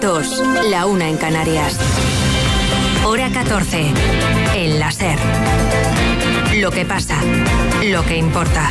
2, la 1 en Canarias. Hora 14, en la SER. Lo que pasa, lo que importa.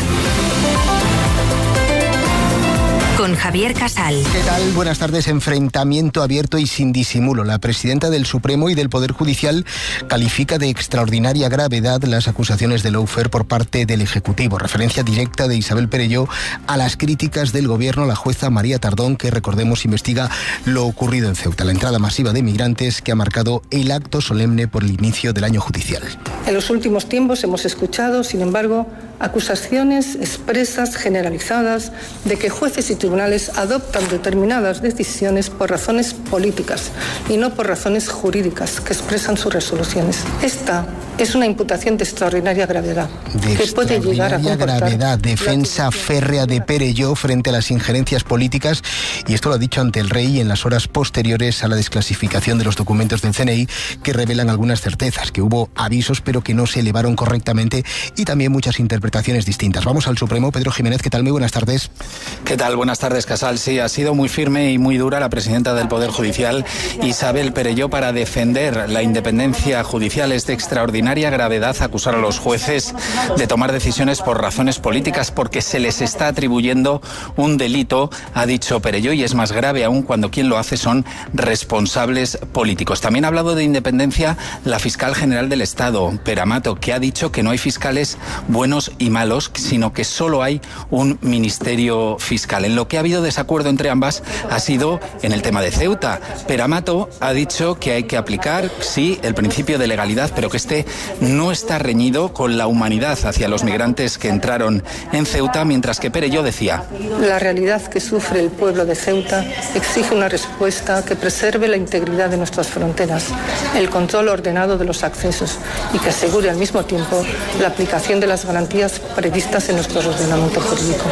Con Javier Casal. ¿Qué tal? Buenas tardes. Enfrentamiento abierto y sin disimulo. La presidenta del Supremo y del Poder Judicial califica de extraordinaria gravedad las acusaciones de lawfare por parte del Ejecutivo. Referencia directa de Isabel Perelló a las críticas del Gobierno a la jueza María Tardón, que, recordemos, investiga lo ocurrido en Ceuta, la entrada masiva de migrantes que ha marcado el acto solemne por el inicio del año judicial. En los últimos tiempos hemos escuchado, sin embargo, acusaciones expresas, generalizadas, de que jueces y tribunales adoptan determinadas decisiones por razones políticas y no por razones jurídicas que expresan sus resoluciones. Esta es una imputación de extraordinaria gravedad, que puede llegar a comportar gravedad, defensa férrea de Perelló frente a las injerencias políticas, y esto lo ha dicho ante el Rey en las horas posteriores a la desclasificación de los documentos del CNI, que revelan algunas certezas, que hubo avisos pero que no se elevaron correctamente, y también muchas interpretaciones distintas. Vamos al Supremo. Pedro Jiménez, ¿qué tal? Muy buenas tardes. ¿Qué tal? Buenas tardes, Casal. Sí, ha sido muy firme y muy dura la presidenta del Poder Judicial, Isabel Perelló, para defender la independencia judicial. Es de extraordinaria gravedad acusar a los jueces de tomar decisiones por razones políticas, porque se les está atribuyendo un delito, ha dicho Perelló, y es más grave aún cuando quien lo hace son responsables políticos. También ha hablado de independencia la fiscal general del Estado, Pera Mato, que ha dicho que no hay fiscales buenos y malos, sino que solo hay un ministerio fiscal. En lo que ha habido desacuerdo entre ambas ha sido en el tema de Ceuta. Pera Mato ha dicho que hay que aplicar, sí, el principio de legalidad, pero que este no está reñido con la humanidad hacia los migrantes que entraron en Ceuta, mientras que Perelló decía: la realidad que sufre el pueblo de Ceuta exige una respuesta que preserve la integridad de nuestras fronteras, el control ordenado de los accesos y que asegure al mismo tiempo la aplicación de las garantías previstas en nuestro ordenamiento jurídico.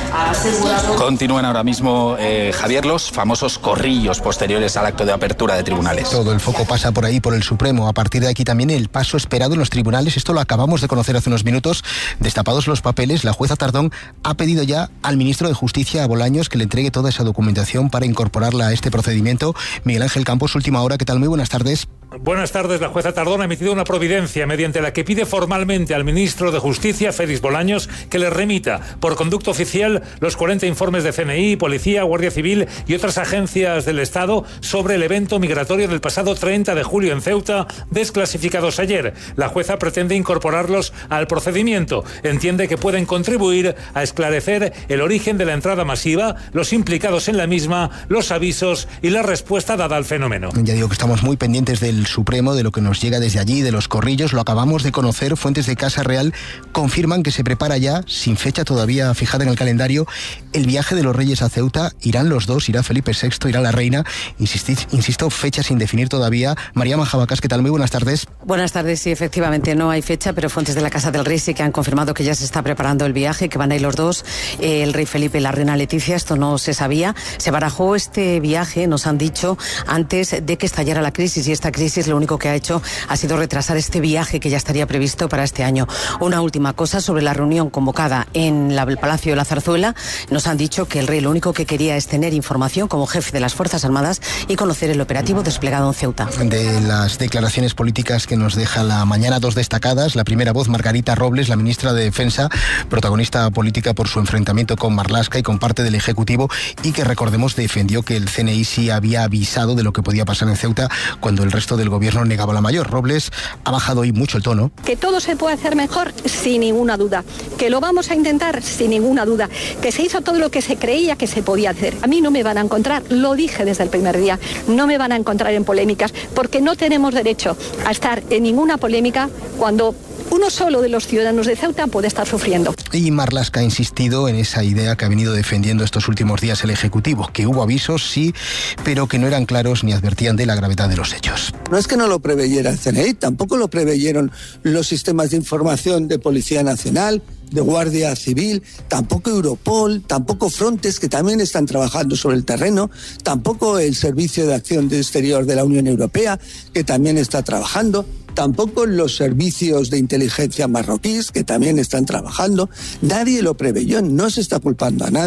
Continúan ahora mismo, Javier, los famosos corrillos posteriores al acto de apertura de tribunales. Todo el foco pasa por ahí, por el Supremo. A partir de aquí también el paso esperado en los tribunales. Esto lo acabamos de conocer hace unos minutos. Destapados los papeles, la jueza Tardón ha pedido ya al ministro de Justicia, a Bolaños, que le entregue toda esa documentación para incorporarla a este procedimiento. Miguel Ángel Campos, última hora. ¿Qué tal? Muy buenas tardes. Buenas tardes. La jueza Tardón ha emitido una providencia mediante la que pide formalmente al ministro de Justicia, Félix Bolaños, que le remita por conducto oficial los 40 informes de CNI, Policía, Guardia Civil y otras agencias del Estado sobre el evento migratorio del pasado 30 de julio en Ceuta, desclasificados ayer. La jueza pretende incorporarlos al procedimiento. Entiende que pueden contribuir a esclarecer el origen de la entrada masiva, los implicados en la misma, los avisos y la respuesta dada al fenómeno. Ya digo que estamos muy pendientes del Supremo, de lo que nos llega desde allí, de los corrillos. Lo acabamos de conocer. Fuentes de Casa Real confirman que se prepara ya, sin fecha todavía fijada en el calendario, el viaje de los Reyes a Ceuta. Irán los dos, irá Felipe VI, irá la Reina. Insisto, fecha sin definir todavía. María Majabacas, ¿qué tal? Muy buenas tardes. Buenas tardes. Sí, efectivamente no hay fecha, pero fuentes de la Casa del Rey sí que han confirmado que ya se está preparando el viaje, que van a ir los dos, el Rey Felipe y la Reina Leticia. Esto no se sabía. Se barajó este viaje, nos han dicho, antes de que estallara la crisis, y esta crisis lo único que ha hecho ha sido retrasar este viaje que ya estaría previsto para este año. Una última cosa sobre la reunión convocada en el Palacio de la Zarzuela. Nos han dicho que el rey lo único que quería es tener información como jefe de las Fuerzas Armadas y conocer el operativo desplegado en Ceuta. De las declaraciones políticas que nos deja la mañana, dos destacadas. La primera voz, Margarita Robles, la ministra de Defensa, protagonista política por su enfrentamiento con Marlaska y con parte del Ejecutivo, y que, recordemos, defendió que el CNI sí había avisado de lo que podía pasar en Ceuta cuando el resto del gobierno negaba la mayor. Robles ha bajado hoy mucho el tono. Que todo se puede hacer mejor, sin ninguna duda. Que lo vamos a intentar, sin ninguna duda. Que se hizo todo lo que se creía que se podía hacer. A mí no me van a encontrar, lo dije desde el primer día, no me van a encontrar en polémicas, porque no tenemos derecho a estar en ninguna polémica cuando uno solo de los ciudadanos de Ceuta puede estar sufriendo. Y Marlaska ha insistido en esa idea que ha venido defendiendo estos últimos días el Ejecutivo, que hubo avisos, sí, pero que no eran claros ni advertían de la gravedad de los hechos. No es que no lo preveyera el CNI, tampoco lo preveyeron los sistemas de información de Policía Nacional, de Guardia Civil, tampoco Europol, tampoco Frontex, que también están trabajando sobre el terreno, tampoco el Servicio de Acción Exterior de la Unión Europea, que también está trabajando, tampoco los servicios de inteligencia marroquíes, que también están trabajando. Nadie lo preveyó, no se está culpando a nadie.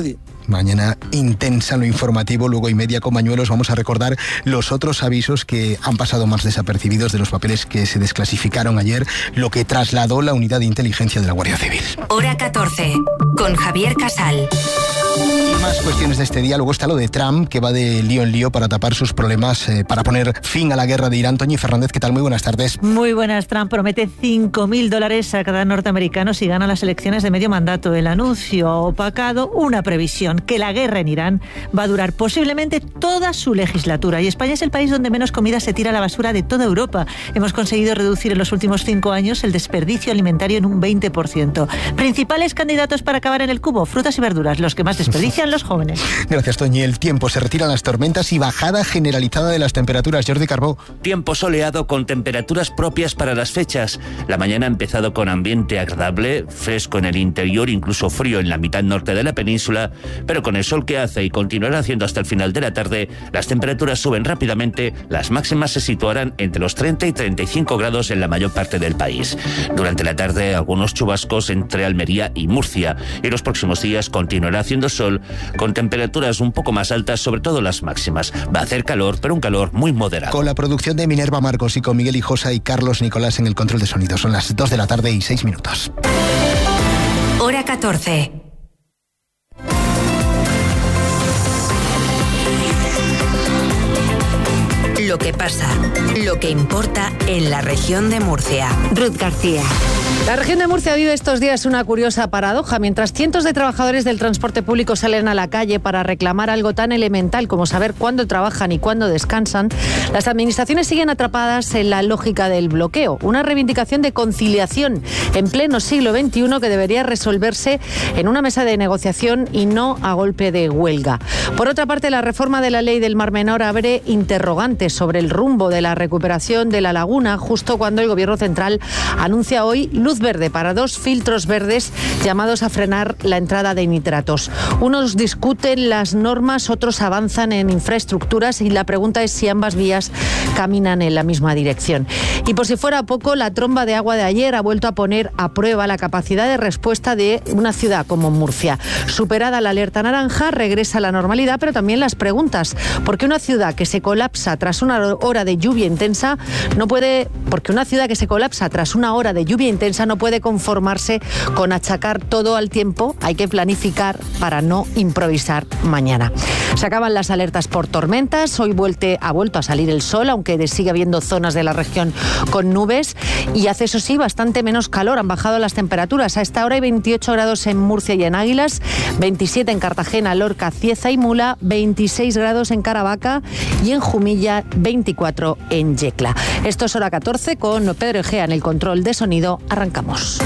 Mañana intensa en lo informativo, luego y media con Bañuelos. Vamos a recordar los otros avisos que han pasado más desapercibidos de los papeles que se desclasificaron ayer, lo que trasladó la unidad de inteligencia de la Guardia Civil. Hora 14, con Javier Casal. Y más cuestiones de este día. Luego está lo de Trump, que va de lío en lío para tapar sus problemas, para poner fin a la guerra de Irán. Toñi Fernández, ¿qué tal? Muy buenas tardes. Muy buenas. Trump promete $5.000 a cada norteamericano si gana las elecciones de medio mandato. El anuncio ha opacado una previsión, que la guerra en Irán va a durar posiblemente toda su legislatura. Y España es el país donde menos comida se tira a la basura de toda Europa. Hemos conseguido reducir en los últimos 5 años el desperdicio alimentario en un 20%. Principales candidatos para acabar en el cubo: frutas y verduras, los que más desperdician los jóvenes. Gracias, Toñi. El tiempo, se retiran las tormentas y bajada generalizada de las temperaturas. Jordi Carbó. Tiempo soleado con temperaturas propias para las fechas. La mañana ha empezado con ambiente agradable, fresco en el interior, incluso frío en la mitad norte de la península, pero con el sol que hace y continuará haciendo hasta el final de la tarde, las temperaturas suben rápidamente. Las máximas se situarán entre los 30 y 35 grados en la mayor parte del país. Durante la tarde, algunos chubascos entre Almería y Murcia, y los próximos días continuará haciendo sol con temperaturas un poco más altas, sobre todo las máximas. Va a hacer calor, pero un calor muy moderado. Con la producción de Minerva Marcos y con Miguel Hijosa y Carlos Nicolás en el control de sonido. Son las 2 de la tarde y 6 minutos. Hora 14. Lo que pasa, lo que importa en la región de Murcia. Ruth García. La región de Murcia vive estos días una curiosa paradoja. Mientras cientos de trabajadores del transporte público salen a la calle para reclamar algo tan elemental como saber cuándo trabajan y cuándo descansan, las administraciones siguen atrapadas en la lógica del bloqueo. Una reivindicación de conciliación en pleno siglo XXI que debería resolverse en una mesa de negociación y no a golpe de huelga. Por otra parte, la reforma de la ley del Mar Menor abre interrogantes sobre el rumbo de la recuperación de la laguna, justo cuando el Gobierno central anuncia hoy luz verde para 2 filtros verdes llamados a frenar la entrada de nitratos. Unos discuten las normas, otros avanzan en infraestructuras y la pregunta es si ambas vías caminan en la misma dirección. Y por si fuera poco, la tromba de agua de ayer ha vuelto a poner a prueba la capacidad de respuesta de una ciudad como Murcia. Superada la alerta naranja, regresa a la normalidad, pero también las preguntas. ¿Por qué una ciudad que se colapsa tras una hora de lluvia intensa no puede conformarse con achacar todo al tiempo? Hay que planificar para no improvisar mañana. Se acaban las alertas por tormentas. Hoy ha vuelto a salir el sol, aunque sigue habiendo zonas de la región con nubes. Y hace, eso sí, bastante menos calor. Han bajado las temperaturas. A esta hora hay 28 grados en Murcia y en Águilas, 27 en Cartagena, Lorca, Cieza y Mula, 26 grados en Caravaca y en Jumilla, 24 en Yecla. Esto es Hora 14 con Pedro Egea en el control de sonido. Arrancamos.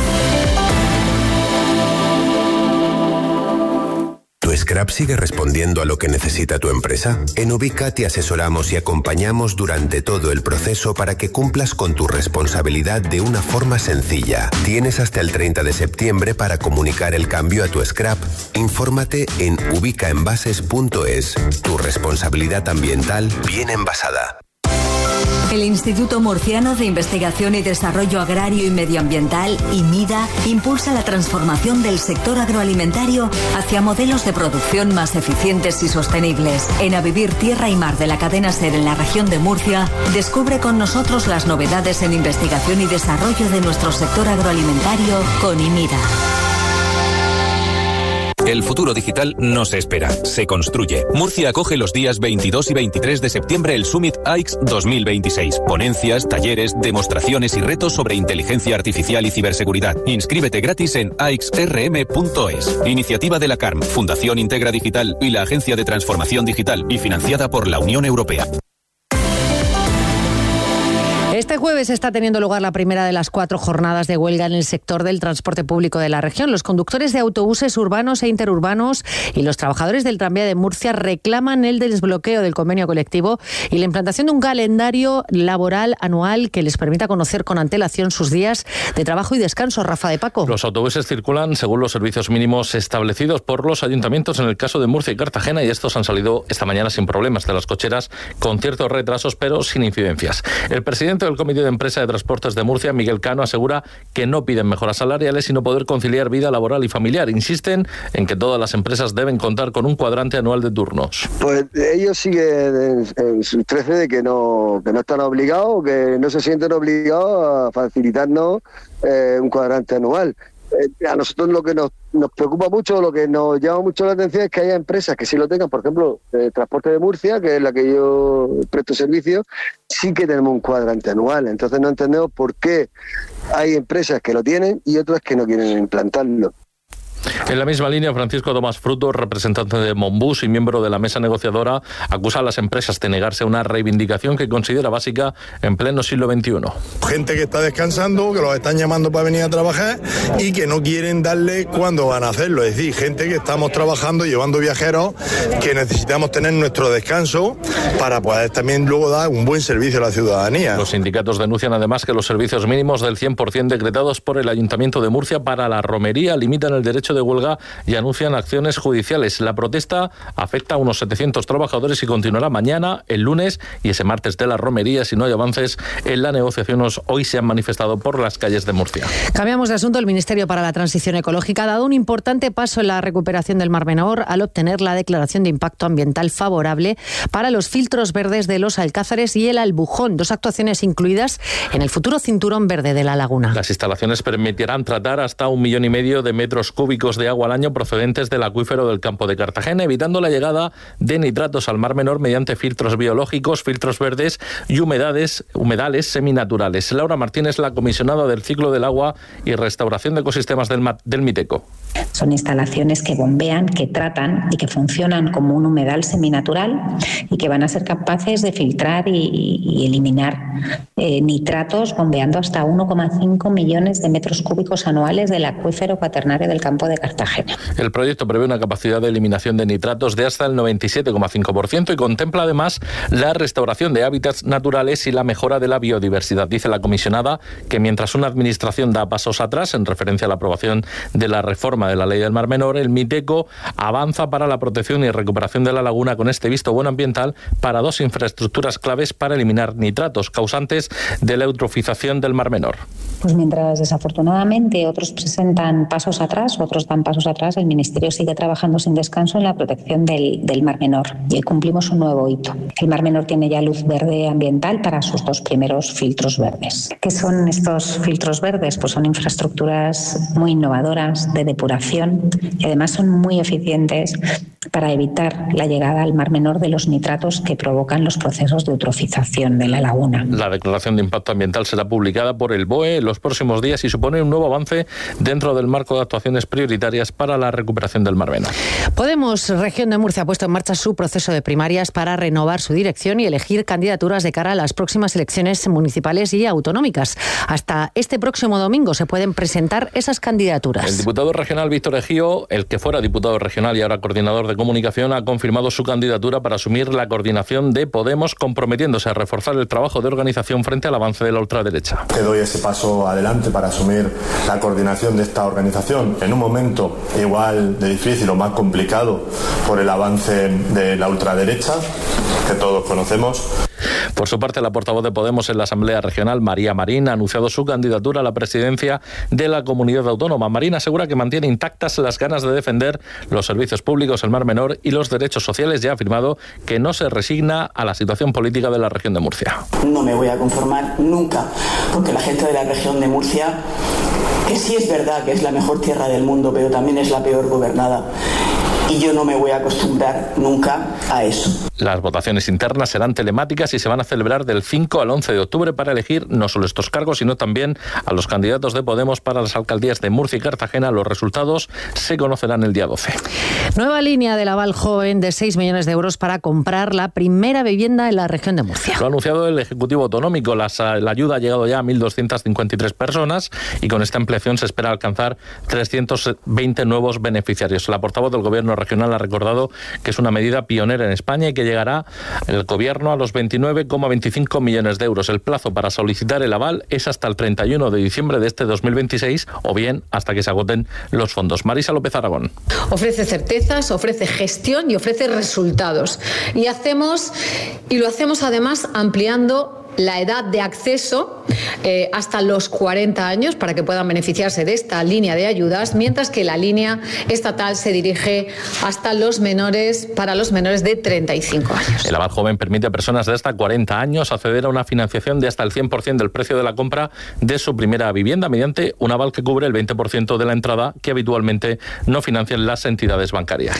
¿Tu scrap sigue respondiendo a lo que necesita tu empresa? En Ubica te asesoramos y acompañamos durante todo el proceso para que cumplas con tu responsabilidad de una forma sencilla. Tienes hasta el 30 de septiembre para comunicar el cambio a tu scrap. Infórmate en ubicaenvases.es. Tu responsabilidad ambiental bien envasada. El Instituto Murciano de Investigación y Desarrollo Agrario y Medioambiental, IMIDA, impulsa la transformación del sector agroalimentario hacia modelos de producción más eficientes y sostenibles. En A Vivir Tierra y Mar de la cadena SER en la región de Murcia, descubre con nosotros las novedades en investigación y desarrollo de nuestro sector agroalimentario con IMIDA. El futuro digital no se espera, se construye. Murcia acoge los días 22 y 23 de septiembre el Summit AIX 2026. Ponencias, talleres, demostraciones y retos sobre inteligencia artificial y ciberseguridad. Inscríbete gratis en aixrm.es. Iniciativa de la CARM, Fundación Integra Digital y la Agencia de Transformación Digital y financiada por la Unión Europea. Este jueves está teniendo lugar la primera de las 4 jornadas de huelga en el sector del transporte público de la región. Los conductores de autobuses urbanos e interurbanos y los trabajadores del tranvía de Murcia reclaman el desbloqueo del convenio colectivo y la implantación de un calendario laboral anual que les permita conocer con antelación sus días de trabajo y descanso. Rafa de Paco. Los autobuses circulan según los servicios mínimos establecidos por los ayuntamientos en el caso de Murcia y Cartagena, y estos han salido esta mañana sin problemas de las cocheras, con ciertos retrasos pero sin incidencias. El presidente del Comité presidente de Empresa de Transportes de Murcia, Miguel Cano, asegura que no piden mejoras salariales, sino poder conciliar vida laboral y familiar. Insisten en que todas las empresas deben contar con un cuadrante anual de turnos. Pues ellos siguen en su 13 de que no están obligados, que no se sienten obligados a facilitarnos un cuadrante anual. A nosotros lo que nos preocupa mucho, lo que nos llama mucho la atención es que haya empresas que sí lo tengan. Por ejemplo, Transporte de Murcia, que es la que yo presto servicio, sí que tenemos un cuadrante anual. Entonces no entendemos por qué hay empresas que lo tienen y otras que no quieren implantarlo. En la misma línea, Francisco Tomás Frutos, representante de Monbus y miembro de la mesa negociadora, acusa a las empresas de negarse a una reivindicación que considera básica en pleno siglo XXI. Gente que está descansando, que los están llamando para venir a trabajar y que no quieren darle cuándo van a hacerlo. Es decir, gente que estamos trabajando, llevando viajeros, que necesitamos tener nuestro descanso para poder también luego dar un buen servicio a la ciudadanía. Los sindicatos denuncian además que los servicios mínimos del 100% decretados por el Ayuntamiento de Murcia para la romería limitan el derecho de huelga y anuncian acciones judiciales. La protesta afecta a unos 700 trabajadores y continuará mañana, el lunes y ese martes de la romería si no hay avances en la negociación. Hoy se han manifestado por las calles de Murcia. Cambiamos de asunto. El Ministerio para la Transición Ecológica ha dado un importante paso en la recuperación del Mar Menor al obtener la declaración de impacto ambiental favorable para los filtros verdes de los Alcázares y el Albujón, dos actuaciones incluidas en el futuro cinturón verde de la laguna. Las instalaciones permitirán tratar hasta 1,5 millones de metros cúbicos de agua al año procedentes del acuífero del campo de Cartagena, evitando la llegada de nitratos al Mar Menor mediante filtros biológicos, filtros verdes y humedales seminaturales. Laura Martínez, la comisionada del ciclo del agua y restauración de ecosistemas del Miteco. Son instalaciones que bombean, que tratan y que funcionan como un humedal seminatural y que van a ser capaces de filtrar y eliminar nitratos bombeando hasta 1,5 millones de metros cúbicos anuales del acuífero cuaternario del campo de Cartagena. El proyecto prevé una capacidad de eliminación de nitratos de hasta el 97,5% y contempla además la restauración de hábitats naturales y la mejora de la biodiversidad. Dice la comisionada que mientras una administración da pasos atrás en referencia a la aprobación de la reforma de la Ley del Mar Menor, el Miteco avanza para la protección y recuperación de la laguna con este visto bueno ambiental para dos infraestructuras claves para eliminar nitratos causantes de la eutrofización del Mar Menor. Pues mientras desafortunadamente otros presentan pasos atrás, otros dan pasos atrás, el Ministerio sigue trabajando sin descanso en la protección del Mar Menor y hoy cumplimos un nuevo hito. El Mar Menor tiene ya luz verde ambiental para sus dos primeros filtros verdes. ¿Qué son estos filtros verdes? Pues son infraestructuras muy innovadoras de depuración y además son muy eficientes para evitar la llegada al Mar Menor de los nitratos que provocan los procesos de eutrofización de la laguna. La declaración de impacto ambiental será publicada por el BOE en los próximos días y supone un nuevo avance dentro del marco de actuaciones prioritarias para la recuperación del Mar Menor. Podemos, Región de Murcia, ha puesto en marcha su proceso de primarias para renovar su dirección y elegir candidaturas de cara a las próximas elecciones municipales y autonómicas. Hasta este próximo domingo se pueden presentar esas candidaturas. El diputado regional Víctor Ejío, el que fuera diputado regional y ahora coordinador de comunicación, ha confirmado su candidatura para asumir la coordinación de Podemos, comprometiéndose a reforzar el trabajo de organización frente al avance de la ultraderecha. Te doy ese paso adelante para asumir la coordinación de esta organización en un momento igual de difícil o más complicado por el avance de la ultraderecha que todos conocemos. Por su parte, la portavoz de Podemos en la Asamblea Regional, María Marín, ha anunciado su candidatura a la presidencia de la comunidad autónoma. Marín asegura que mantiene intactas las ganas de defender los servicios públicos, el Mar Menor y los derechos sociales, y ha afirmado que no se resigna a la situación política de la región de Murcia. No me voy a conformar nunca, porque la gente de la región de Murcia, que sí es verdad que es la mejor tierra del mundo, pero también es la peor gobernada. Y yo no me voy a acostumbrar nunca a eso. Las votaciones internas serán telemáticas y se van a celebrar del 5 al 11 de octubre para elegir no solo estos cargos, sino también a los candidatos de Podemos para las alcaldías de Murcia y Cartagena. Los resultados se conocerán el día 12. Nueva línea del aval joven de 6 millones de euros para comprar la primera vivienda en la región de Murcia. Lo ha anunciado el Ejecutivo Autonómico. La ayuda ha llegado ya a 1.253 personas y con esta ampliación se espera alcanzar 320 nuevos beneficiarios. La portavoz del Gobierno regional ha recordado que es una medida pionera en España y que llegará el Gobierno a los 29,25 millones de euros. El plazo para solicitar el aval es hasta el 31 de diciembre de este 2026 o bien hasta que se agoten los fondos. Marisa López Aragón. Ofrece certezas, ofrece gestión y ofrece resultados. Y lo hacemos además ampliando la edad de acceso hasta los 40 años para que puedan beneficiarse de esta línea de ayudas, mientras que la línea estatal se dirige hasta los menores, para los menores de 35 años. El aval joven permite a personas de hasta 40 años acceder a una financiación de hasta el 100% del precio de la compra de su primera vivienda mediante un aval que cubre el 20% de la entrada que habitualmente no financian las entidades bancarias.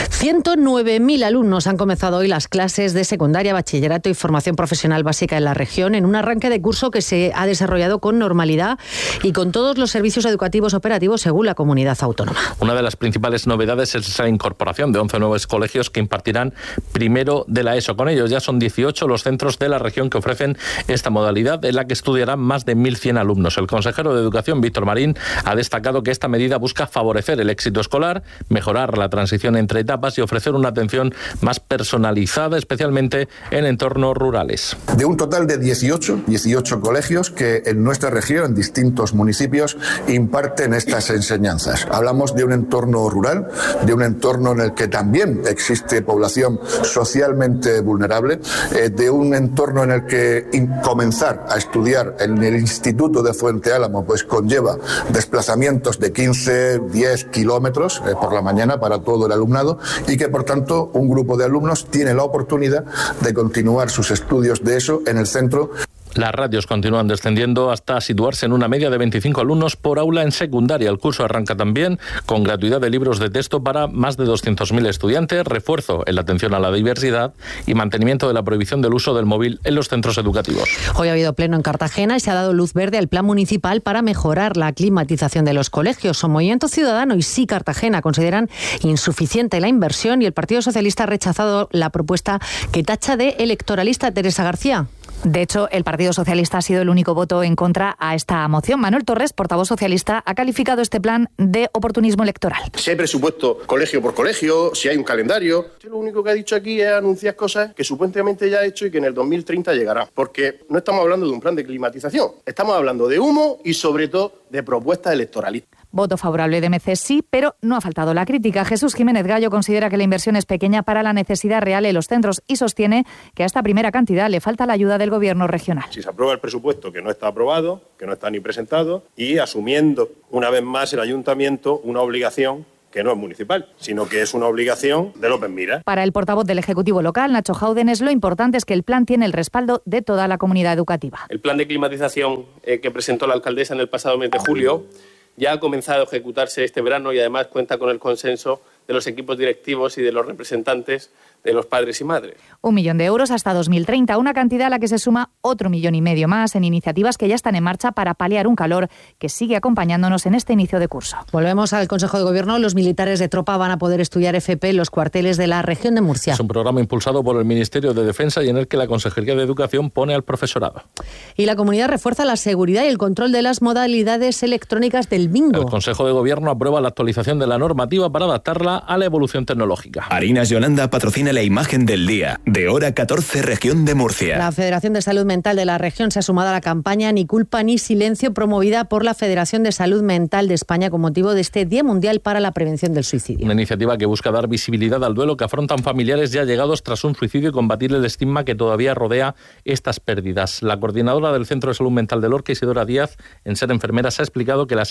109.000 alumnos han comenzado hoy las clases de secundaria, bachillerato y formación profesional básica en la región en un arranque de curso que se ha desarrollado con normalidad y con todos los servicios educativos operativos según la comunidad autónoma. Una de las principales novedades es la incorporación de 11 nuevos colegios que impartirán primero de la ESO. Con ellos ya son 18 los centros de la región que ofrecen esta modalidad en la que estudiarán más de 1.100 alumnos. El consejero de Educación, Víctor Marín, ha destacado que esta medida busca favorecer el éxito escolar, mejorar la transición entre etapas y ofrecer una atención más personalizada, especialmente en entornos rurales. De un total de 18 colegios que en nuestra región, en distintos municipios, imparten estas enseñanzas. Hablamos de un entorno rural, de un entorno en el que también existe población socialmente vulnerable, de un entorno en el que comenzar a estudiar en el Instituto de Fuente Álamo pues conlleva desplazamientos de 15-10 kilómetros por la mañana para todo el alumnado y que por tanto un grupo de alumnos tiene la oportunidad de continuar sus estudios de ESO en el centro. Las ratios continúan descendiendo hasta situarse en una media de 25 alumnos por aula en secundaria. El curso arranca también con gratuidad de libros de texto para más de 200.000 estudiantes, refuerzo en la atención a la diversidad y mantenimiento de la prohibición del uso del móvil en los centros educativos. Hoy ha habido pleno en Cartagena y se ha dado luz verde al plan municipal para mejorar la climatización de los colegios. Son Movimiento Ciudadano y Sí Cartagena consideran insuficiente la inversión y el Partido Socialista ha rechazado la propuesta que tacha de electoralista. Teresa García. De hecho, el Partido Socialista ha sido el único voto en contra a esta moción. Manuel Torres, portavoz socialista, ha calificado este plan de oportunismo electoral. Si hay presupuesto colegio por colegio, si hay un calendario. Yo lo único que ha dicho aquí es anunciar cosas que supuestamente ya ha hecho y que en el 2030 llegará. Porque no estamos hablando de un plan de climatización, estamos hablando de humo y sobre todo de propuestas electoralistas. Voto favorable de MC sí, pero no ha faltado la crítica. Jesús Jiménez Gallo considera que la inversión es pequeña para la necesidad real en los centros y sostiene que a esta primera cantidad le falta la ayuda del gobierno regional. Si se aprueba el presupuesto que no está aprobado, que no está ni presentado, y asumiendo una vez más el ayuntamiento una obligación que no es municipal, sino que es una obligación de López Miras. Para el portavoz del Ejecutivo local, Nacho Jaúdenes, lo importante es que el plan tiene el respaldo de toda la comunidad educativa. El plan de climatización que presentó la alcaldesa en el pasado mes de julio ya ha comenzado a ejecutarse este verano y además cuenta con el consenso de los equipos directivos y de los representantes de los padres y madres. 1 millón de euros hasta 2030, una cantidad a la que se suma otro 1,5 millones más en iniciativas que ya están en marcha para paliar un calor que sigue acompañándonos en este inicio de curso. Volvemos al Consejo de Gobierno. Los militares de tropa van a poder estudiar FP en los cuarteles de la región de Murcia. Es un programa impulsado por el Ministerio de Defensa y en el que la Consejería de Educación pone al profesorado. Y la comunidad refuerza la seguridad y el control de las modalidades electrónicas del bingo. El Consejo de Gobierno aprueba la actualización de la normativa para adaptarla a la evolución tecnológica. Harinas Yolanda patrocina la imagen del día, de hora 14, región de Murcia. La Federación de Salud Mental de la región se ha sumado a la campaña Ni culpa ni silencio, promovida por la Federación de Salud Mental de España con motivo de este Día Mundial para la Prevención del Suicidio. Una iniciativa que busca dar visibilidad al duelo que afrontan familiares ya llegados tras un suicidio y combatir el estigma que todavía rodea estas pérdidas. La coordinadora del Centro de Salud Mental de Lorca, Isidora Díaz, en Ser Enfermeras, ha explicado que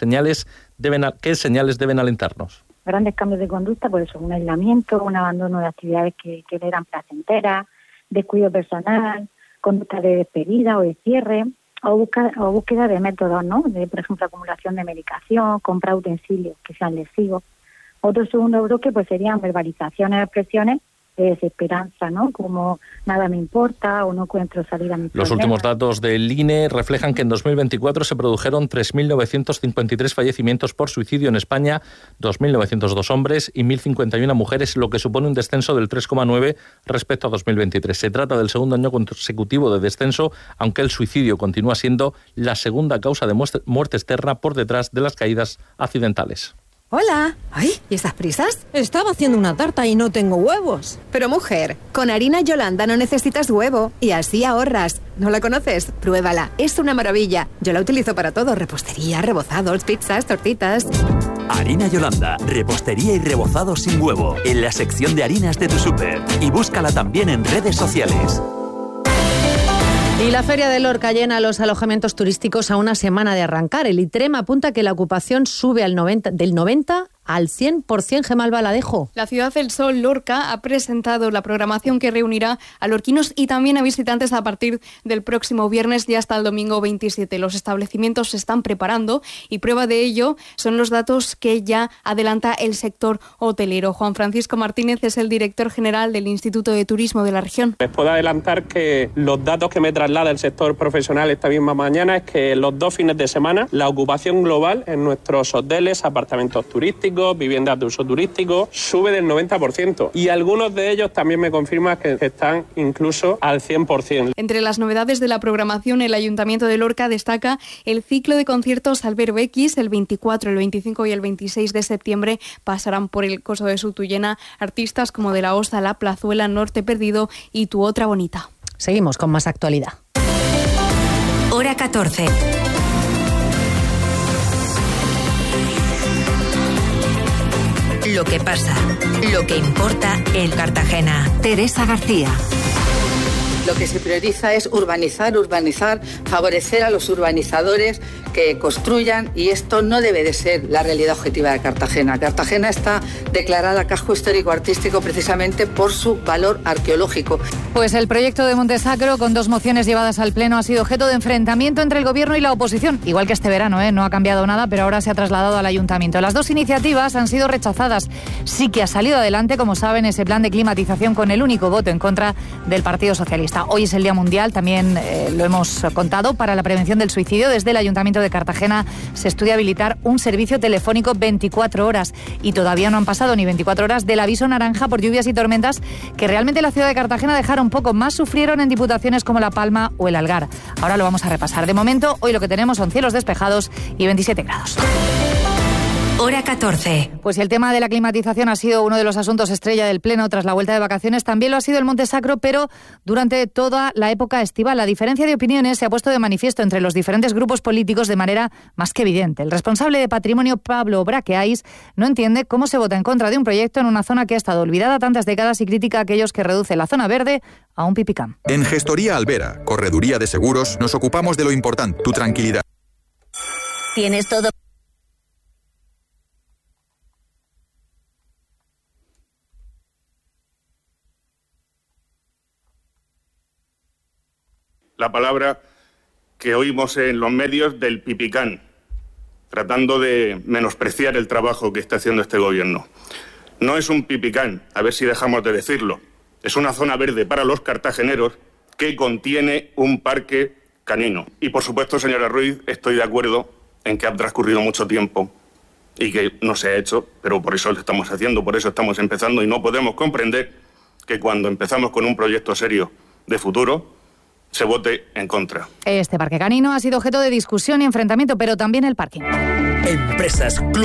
¿qué señales deben alentarnos? Grandes cambios de conducta, por eso un aislamiento, un abandono de actividades que le eran placenteras, descuido personal, conducta de despedida o de cierre, o búsqueda de métodos, ¿no? De, por ejemplo, acumulación de medicación, compra utensilios que sean lesivos. Otro segundo bloque pues serían verbalizaciones, expresiones de desesperanza, ¿no? Como nada me importa o no encuentro salida a mis Los problemas. últimos datos del INE reflejan que en 2024 se produjeron 3.953 fallecimientos por suicidio en España, 2.902 hombres y 1.051 mujeres, lo que supone un descenso del 3,9 respecto a 2023. Se trata del segundo año consecutivo de descenso, aunque el suicidio continúa siendo la segunda causa de muerte externa por detrás de las caídas accidentales. Hola. Ay, ¿y estas prisas? Estaba haciendo una tarta y no tengo huevos. Pero mujer, con harina Yolanda no necesitas huevo y así ahorras. ¿No la conoces? Pruébala, es una maravilla. Yo la utilizo para todo, repostería, rebozados, pizzas, tortitas. Harina Yolanda, repostería y rebozado sin huevo, en la sección de harinas de tu súper. Y búscala también en redes sociales. Y la Feria de Lorca llena los alojamientos turísticos a una semana de arrancar. El ITREM apunta que la ocupación sube del 90 al 100%. Gemma Albaladejo. La Ciudad del Sol Lorca ha presentado la programación que reunirá a lorquinos y también a visitantes a partir del próximo viernes y hasta el domingo 27. Los establecimientos se están preparando y prueba de ello son los datos que ya adelanta el sector hotelero. Juan Francisco Martínez es el director general del Instituto de Turismo de la región. Les puedo adelantar que los datos que me traslada el sector profesional esta misma mañana es que los 2 fines de semana la ocupación global en nuestros hoteles, apartamentos turísticos, viviendas de uso turístico, sube del 90% y algunos de ellos también me confirman que están incluso al 100%. Entre las novedades de la programación, el Ayuntamiento de Lorca destaca el ciclo de conciertos Alberto X. El 24, el 25 y el 26 de septiembre pasarán por el Coso de Sutuyena artistas como De la Osa, La Plazuela, Norte Perdido y Tu Otra Bonita. Seguimos con más actualidad. Hora 14. Lo que pasa, lo que importa en Cartagena. Teresa García. Lo que se prioriza es urbanizar, favorecer a los urbanizadores que construyan, y esto no debe de ser la realidad objetiva de Cartagena. Cartagena está declarada casco histórico-artístico precisamente por su valor arqueológico. Pues el proyecto de Montesacro, con 2 mociones llevadas al Pleno, ha sido objeto de enfrentamiento entre el Gobierno y la oposición. Igual que este verano, no ha cambiado nada, pero ahora se ha trasladado al Ayuntamiento. Las 2 iniciativas han sido rechazadas. Sí que ha salido adelante, como saben, ese plan de climatización con el único voto en contra del Partido Socialista. Hoy es el Día Mundial, también lo hemos contado, para la prevención del suicidio. Desde el Ayuntamiento de Cartagena se estudia habilitar un servicio telefónico 24 horas y todavía no han pasado ni 24 horas del aviso naranja por lluvias y tormentas que realmente la ciudad de Cartagena dejaron poco. Más sufrieron en diputaciones como La Palma o el Algar. Ahora lo vamos a repasar. De momento, hoy lo que tenemos son cielos despejados y 27 grados. Hora 14. Pues el tema de la climatización ha sido uno de los asuntos estrella del Pleno tras la vuelta de vacaciones. También lo ha sido el Montesacro, pero durante toda la época estival. La diferencia de opiniones se ha puesto de manifiesto entre los diferentes grupos políticos de manera más que evidente. El responsable de Patrimonio, Pablo Braqueais, no entiende cómo se vota en contra de un proyecto en una zona que ha estado olvidada tantas décadas y critica a aquellos que reducen la zona verde a un pipicán. En Gestoría Albera, Correduría de Seguros, nos ocupamos de lo importante, tu tranquilidad. Tienes todo. La palabra que oímos en los medios del pipicán, tratando de menospreciar el trabajo que está haciendo este gobierno. No es un pipicán, a ver si dejamos de decirlo. Es una zona verde para los cartageneros que contiene un parque canino. Y por supuesto, señora Ruiz, estoy de acuerdo en que ha transcurrido mucho tiempo y que no se ha hecho, pero por eso lo estamos haciendo, por eso estamos empezando, y no podemos comprender que cuando empezamos con un proyecto serio de futuro se vote en contra. Este parque canino ha sido objeto de discusión y enfrentamiento, pero también el parking. Empresas Club.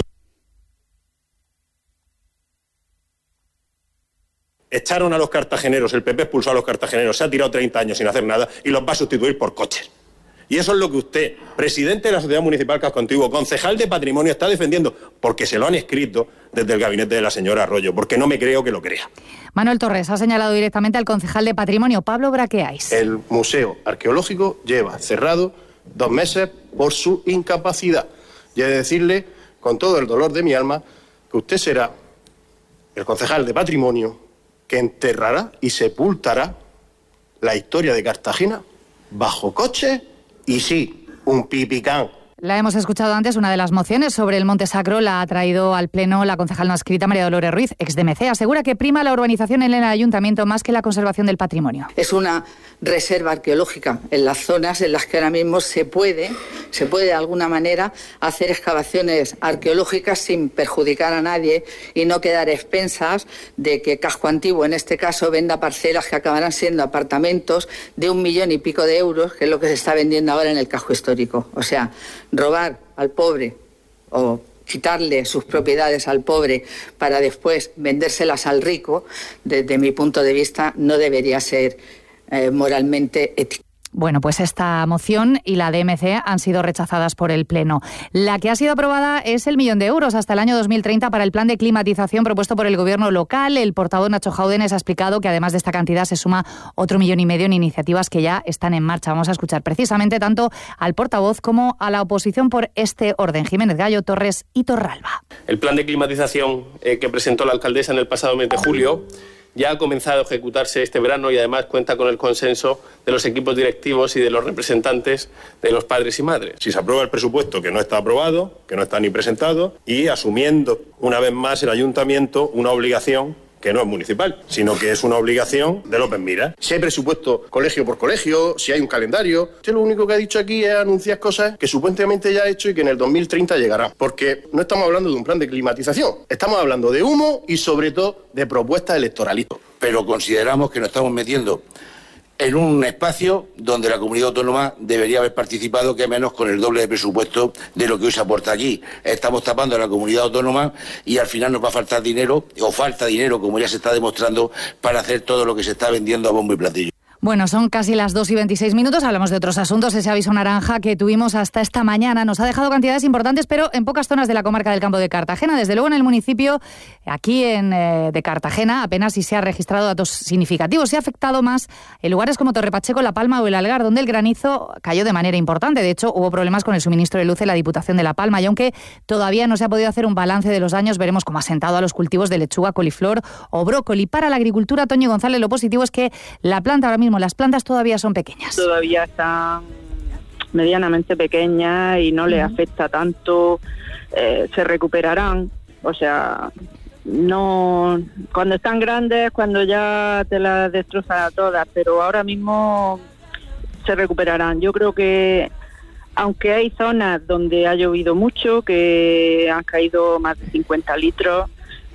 Echaron a los cartageneros, el PP expulsó a los cartageneros, se ha tirado 30 años sin hacer nada y los va a sustituir por coches. Y eso es lo que usted, presidente de la Sociedad Municipal Casco Antiguo, concejal de Patrimonio, está defendiendo, porque se lo han escrito desde el gabinete de la señora Arroyo, porque no me creo que lo crea. Manuel Torres ha señalado directamente al concejal de Patrimonio, Pablo Braqueais. El Museo Arqueológico lleva cerrado 2 meses por su incapacidad. Y he de decirle, con todo el dolor de mi alma, que usted será el concejal de Patrimonio que enterrará y sepultará la historia de Cartagena bajo coche y sí, un pipicán. La hemos escuchado antes, una de las mociones sobre el Montesacro la ha traído al Pleno la concejal no adscrita María Dolores Ruiz, ex DMC. Asegura que prima la urbanización en el ayuntamiento más que la conservación del patrimonio. Es una reserva arqueológica en las zonas en las que ahora mismo se puede de alguna manera hacer excavaciones arqueológicas sin perjudicar a nadie y no quedar expensas de que Casco Antiguo, en este caso, venda parcelas que acabarán siendo apartamentos de 1 millón y pico de euros, que es lo que se está vendiendo ahora en el casco histórico. O sea, robar al pobre o quitarle sus propiedades al pobre para después vendérselas al rico, desde mi punto de vista, no debería ser moralmente ético. Bueno, pues esta moción y la DMC han sido rechazadas por el Pleno. La que ha sido aprobada es el 1 millón de euros hasta el año 2030 para el plan de climatización propuesto por el Gobierno local. El portavoz Nacho Jaúdenes ha explicado que además de esta cantidad se suma otro 1,5 millones en iniciativas que ya están en marcha. Vamos a escuchar precisamente tanto al portavoz como a la oposición por este orden. Jiménez Gallo, Torres y Torralba. El plan de climatización que presentó la alcaldesa en el pasado mes de julio ya ha comenzado a ejecutarse este verano y además cuenta con el consenso de los equipos directivos y de los representantes de los padres y madres. Si se aprueba el presupuesto que no está aprobado, que no está ni presentado, y asumiendo una vez más el ayuntamiento una obligación que no es municipal, sino que es una obligación de López Miras. Si hay presupuesto colegio por colegio, si hay un calendario. Usted lo único que ha dicho aquí es anunciar cosas que supuestamente ya ha hecho y que en el 2030 llegará. Porque no estamos hablando de un plan de climatización, estamos hablando de humo y sobre todo de propuestas electoralistas. Pero consideramos que nos estamos metiendo en un espacio donde la comunidad autónoma debería haber participado, que menos con el doble de presupuesto de lo que hoy se aporta aquí. Estamos tapando a la comunidad autónoma y al final nos va a faltar dinero, o falta dinero, como ya se está demostrando, para hacer todo lo que se está vendiendo a bombo y platillo. Bueno, son casi las 2:26. Hablamos de otros asuntos. Ese aviso naranja que tuvimos hasta esta mañana nos ha dejado cantidades importantes, pero en pocas zonas de la comarca del Campo de Cartagena. Desde luego en el municipio, aquí de Cartagena, apenas si se ha registrado datos significativos. Se ha afectado más en lugares como Torrepacheco, La Palma o el Algar, donde el granizo cayó de manera importante. De hecho, hubo problemas con el suministro de luz en la Diputación de La Palma. Y aunque todavía no se ha podido hacer un balance de los daños, veremos cómo ha sentado a los cultivos de lechuga, coliflor o brócoli. Para la agricultura, Toñi González, lo positivo es que la planta ahora mismo, las plantas todavía son pequeñas. Todavía están medianamente pequeñas y no les afecta tanto, se recuperarán, o sea, no cuando están grandes, cuando ya te las destrozan a todas, pero ahora mismo se recuperarán. Yo creo que aunque hay zonas donde ha llovido mucho, que han caído más de 50 litros,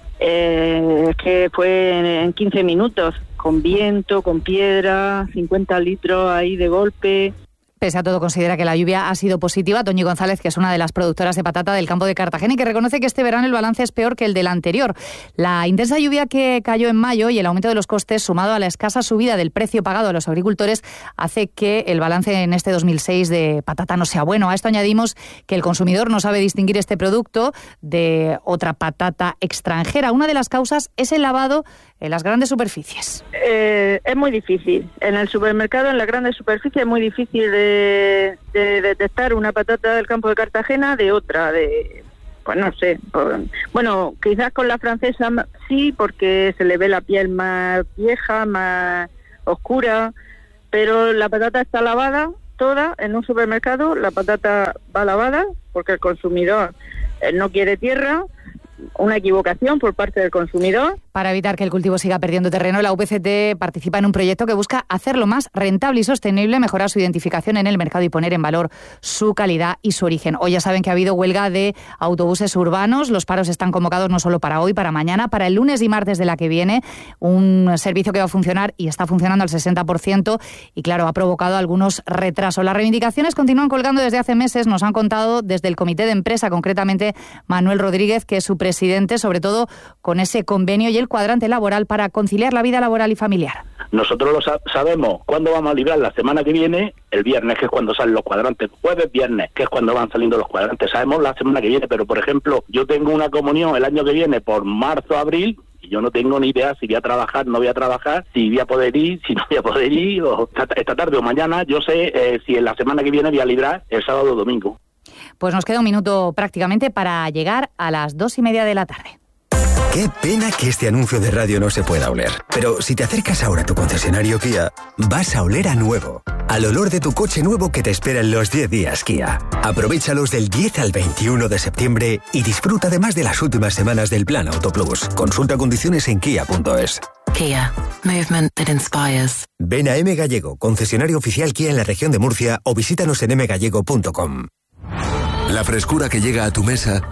que fue en 15 minutos, con viento, con piedra, 50 litros ahí de golpe. Pese a todo, considera que la lluvia ha sido positiva. Toñi González, que es una de las productoras de patata del Campo de Cartagena y que reconoce que este verano el balance es peor que el del anterior. La intensa lluvia que cayó en mayo y el aumento de los costes, sumado a la escasa subida del precio pagado a los agricultores, hace que el balance en este 2006 de patata no sea bueno. A esto añadimos que el consumidor no sabe distinguir este producto de otra patata extranjera. Una de las causas es el lavado en las grandes superficies. Es muy difícil. En el supermercado, en las grandes superficies, es muy difícil de detectar una patata del Campo de Cartagena de otra, pues no sé. Bueno, quizás con la francesa sí, porque se le ve la piel más vieja, más oscura, pero la patata está lavada toda en un supermercado, la patata va lavada porque el consumidor no quiere tierra. Una equivocación por parte del consumidor. Para evitar que el cultivo siga perdiendo terreno, la UPCT participa en un proyecto que busca hacerlo más rentable y sostenible, mejorar su identificación en el mercado y poner en valor su calidad y su origen. Hoy ya saben que ha habido huelga de autobuses urbanos. Los paros están convocados no solo para hoy, para mañana, para el lunes y martes de la que viene. Un servicio que va a funcionar y está funcionando al 60% y, claro, ha provocado algunos retrasos. Las reivindicaciones continúan colgando desde hace meses. Nos han contado desde el comité de empresa, concretamente Manuel Rodríguez, que es su presidente, sobre todo con ese convenio y el cuadrante laboral para conciliar la vida laboral y familiar. Nosotros sabemos cuándo vamos a librar la semana que viene, el viernes, que es cuando salen los cuadrantes, jueves, viernes, que es cuando van saliendo los cuadrantes. Sabemos la semana que viene, pero por ejemplo, yo tengo una comunión el año que viene por marzo, abril, y yo no tengo ni idea si voy a trabajar, no voy a trabajar, si voy a poder ir, si no voy a poder ir, o esta tarde o mañana. Yo sé si en la semana que viene voy a librar el sábado o domingo. Pues nos queda un minuto prácticamente para llegar a las 2:30 de la tarde. Qué pena que este anuncio de radio no se pueda oler. Pero si te acercas ahora a tu concesionario Kia, vas a oler a nuevo. Al olor de tu coche nuevo que te espera en los 10 días Kia. Aprovéchalos del 10 al 21 de septiembre y disfruta además de las últimas semanas del Plan Auto Plus. Consulta condiciones en kia.es. Kia. Movement that inspires. Ven a M Gallego, concesionario oficial Kia en la región de Murcia, o visítanos en mgallego.com. La frescura que llega a tu mesa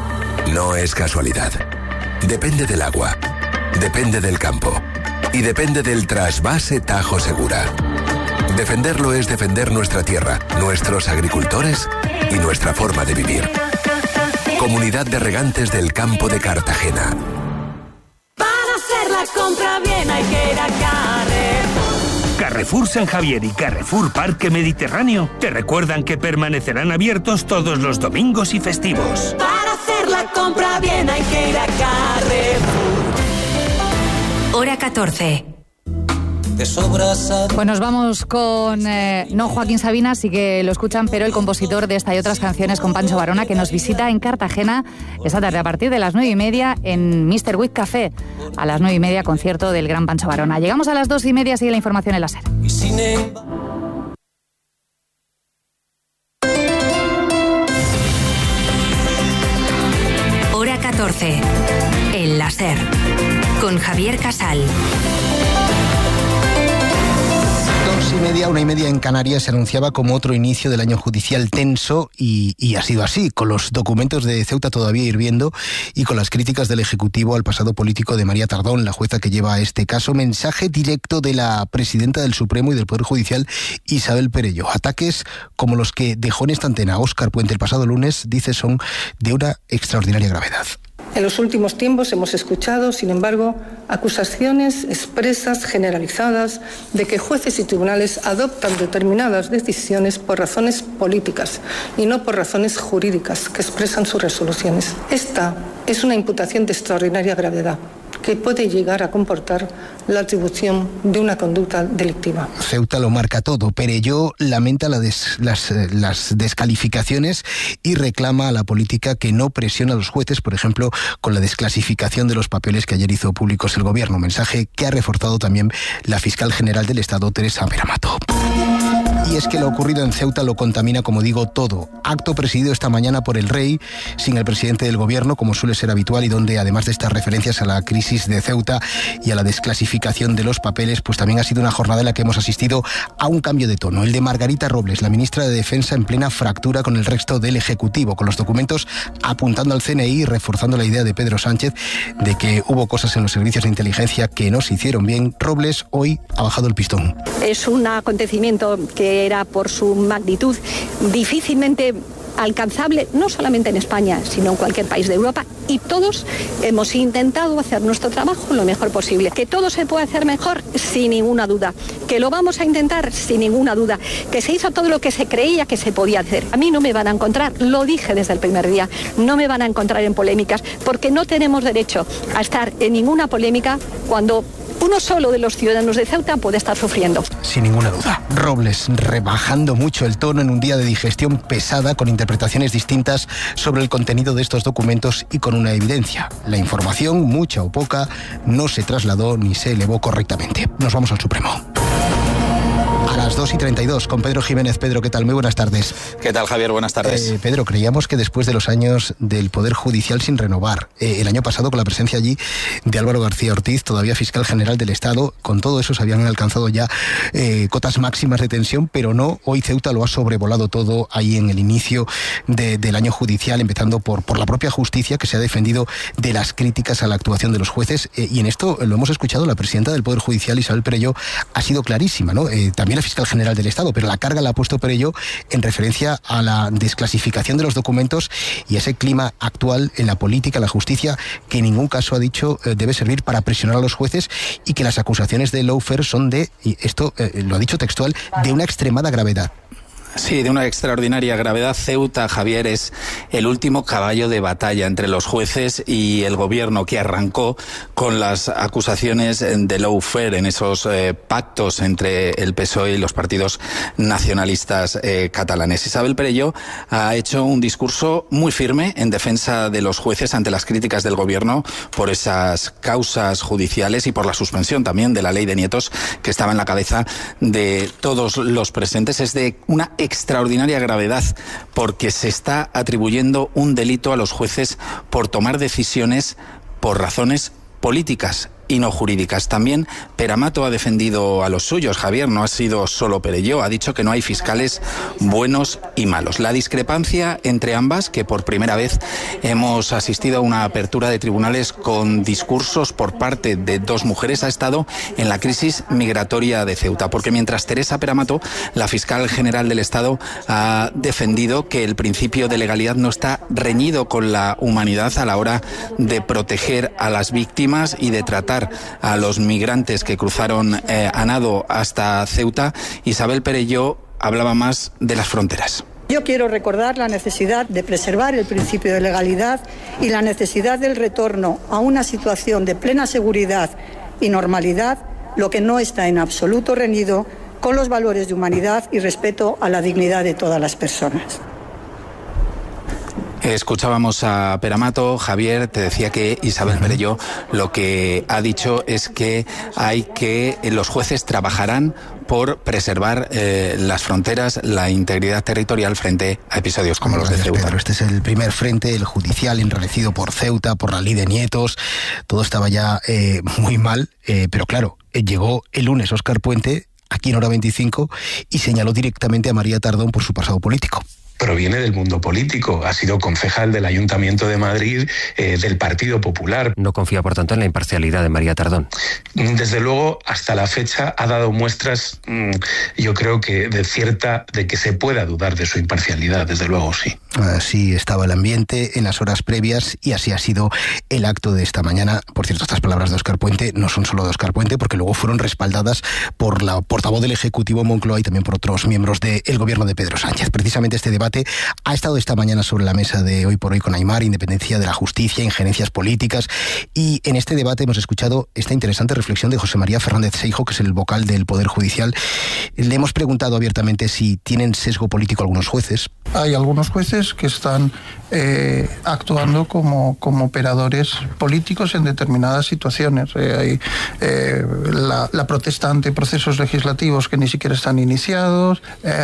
no es casualidad. Depende del agua, depende del campo y depende del trasvase Tajo Segura. Defenderlo es defender nuestra tierra, nuestros agricultores y nuestra forma de vivir. Comunidad de Regantes del Campo de Cartagena. Para hacer la compra bien hay que ir a Carrefour. Carrefour San Javier y Carrefour Parque Mediterráneo te recuerdan que permanecerán abiertos todos los domingos y festivos. Para hacer la compra bien hay que ir a Carrefour. Hora 14. Pues nos vamos con, no Joaquín Sabina, sí que lo escuchan, pero el compositor de esta y otras canciones, con Pancho Varona, que nos visita en Cartagena esta tarde a partir de las 9:30 en Mr. Wick Café. A las 9:30, concierto del gran Pancho Varona. Llegamos a las 2:30, sigue la información en la SER. Hora 14. En la SER. Con Javier Casal. 2:30, 1:30 en Canarias se anunciaba como otro inicio del año judicial tenso y ha sido así, con los documentos de Ceuta todavía hirviendo y con las críticas del Ejecutivo al pasado político de María Tardón, la jueza que lleva este caso. Mensaje directo de la presidenta del Supremo y del Poder Judicial, Isabel Perelló. Ataques como los que dejó en esta antena Óscar Puente el pasado lunes, dice, son de una extraordinaria gravedad. En los últimos tiempos hemos escuchado, sin embargo, acusaciones expresas, generalizadas, de que jueces y tribunales adoptan determinadas decisiones por razones políticas y no por razones jurídicas que expresan sus resoluciones. Esta es una imputación de extraordinaria gravedad que puede llegar a comportar la atribución de una conducta delictiva. Ceuta lo marca todo. Perelló lamenta las descalificaciones y reclama a la política que no presiona a los jueces, por ejemplo, con la desclasificación de los papeles que ayer hizo públicos el Gobierno. Mensaje que ha reforzado también la fiscal general del Estado, Teresa Peramato. Y es que lo ocurrido en Ceuta lo contamina, como digo, todo. Acto presidido esta mañana por el Rey, sin el presidente del Gobierno, como suele ser habitual, y donde, además de estas referencias a la crisis de Ceuta y a la desclasificación de los papeles, pues también ha sido una jornada en la que hemos asistido a un cambio de tono. El de Margarita Robles, la ministra de Defensa, en plena fractura con el resto del Ejecutivo, con los documentos apuntando al CNI y reforzando la idea de Pedro Sánchez de que hubo cosas en los servicios de inteligencia que no se hicieron bien. Robles hoy ha bajado el pistón. Es un acontecimiento que era, por su magnitud, difícilmente alcanzable, no solamente en España, sino en cualquier país de Europa, y todos hemos intentado hacer nuestro trabajo lo mejor posible. Que todo se puede hacer mejor, sin ninguna duda. Que lo vamos a intentar, sin ninguna duda. Que se hizo todo lo que se creía que se podía hacer. A mí no me van a encontrar, lo dije desde el primer día, no me van a encontrar en polémicas, porque no tenemos derecho a estar en ninguna polémica cuando uno solo de los ciudadanos de Ceuta puede estar sufriendo. Sin ninguna duda. Robles rebajando mucho el tono en un día de digestión pesada, con interpretaciones distintas sobre el contenido de estos documentos y con una evidencia. La información, mucha o poca, no se trasladó ni se elevó correctamente. Nos vamos al Supremo. A las 2:32 con Pedro Jiménez. Pedro, ¿qué tal? Muy buenas tardes. ¿Qué tal, Javier? Buenas tardes. Pedro, creíamos que después de los años del Poder Judicial sin renovar, el año pasado con la presencia allí de Álvaro García Ortiz, todavía fiscal general del Estado, con todo eso se habían alcanzado ya cotas máximas de tensión, pero no, hoy Ceuta lo ha sobrevolado todo ahí en el inicio del año judicial, empezando por la propia justicia, que se ha defendido de las críticas a la actuación de los jueces, y en esto lo hemos escuchado, la presidenta del Poder Judicial, Isabel Perelló, ha sido clarísima, ¿no? También la fiscal general del Estado, pero la carga la ha puesto Perelló en referencia a la desclasificación de los documentos y ese clima actual en la política, la justicia, que en ningún caso, ha dicho, debe servir para presionar a los jueces, y que las acusaciones de lawfare son de, y esto lo ha dicho textual, de una extremada gravedad. Sí, de una extraordinaria gravedad. Ceuta, Javier, es el último caballo de batalla entre los jueces y el Gobierno, que arrancó con las acusaciones de lawfare en esos pactos entre el PSOE y los partidos nacionalistas catalanes. Isabel Perelló ha hecho un discurso muy firme en defensa de los jueces ante las críticas del Gobierno por esas causas judiciales y por la suspensión también de la ley de nietos, que estaba en la cabeza de todos los presentes. Es de una extraordinaria gravedad, porque se está atribuyendo un delito a los jueces por tomar decisiones por razones políticas y no jurídicas. También Peramato ha defendido a los suyos, Javier, no ha sido solo Perelló, ha dicho que no hay fiscales buenos y malos. La discrepancia entre ambas, que por primera vez hemos asistido a una apertura de tribunales con discursos por parte de dos mujeres, ha estado en la crisis migratoria de Ceuta, porque mientras Teresa Peramato, la fiscal general del Estado, ha defendido que el principio de legalidad no está reñido con la humanidad a la hora de proteger a las víctimas y de tratar a los migrantes que cruzaron a nado hasta Ceuta, Isabel Perelló hablaba más de las fronteras. Yo quiero recordar la necesidad de preservar el principio de legalidad y la necesidad del retorno a una situación de plena seguridad y normalidad, lo que no está en absoluto reñido con los valores de humanidad y respeto a la dignidad de todas las personas. Escuchábamos a Peramato. Javier, te decía que Isabel Perelló lo que ha dicho es que los jueces trabajarán por preservar las fronteras, la integridad territorial frente a episodios como los de Ceuta. Pedro, este es el primer frente, el judicial, enrarecido por Ceuta, por la ley de Nietos. Todo estaba ya muy mal, pero claro, llegó el lunes Óscar Puente, aquí en Hora 25, y señaló directamente a María Tardón por su pasado político. Proviene del mundo político, ha sido concejal del Ayuntamiento de Madrid, del Partido Popular. No confía, por tanto, en la imparcialidad de María Tardón. Desde luego, hasta la fecha ha dado muestras, yo creo que de que se pueda dudar de su imparcialidad, desde luego sí. Así estaba el ambiente en las horas previas y así ha sido el acto de esta mañana. Por cierto, estas palabras de Óscar Puente no son solo de Óscar Puente, porque luego fueron respaldadas por la portavoz del Ejecutivo Moncloa y también por otros miembros del gobierno de Pedro Sánchez. Precisamente este debate ha estado esta mañana sobre la mesa de Hoy por Hoy con Aimar, independencia de la justicia, injerencias políticas, y en este debate hemos escuchado esta interesante reflexión de José María Fernández Seijo, que es el vocal del Poder Judicial. Le hemos preguntado abiertamente si tienen sesgo político algunos jueces. Hay algunos jueces que están actuando como operadores políticos en determinadas situaciones. Hay la protesta ante procesos legislativos que ni siquiera están iniciados,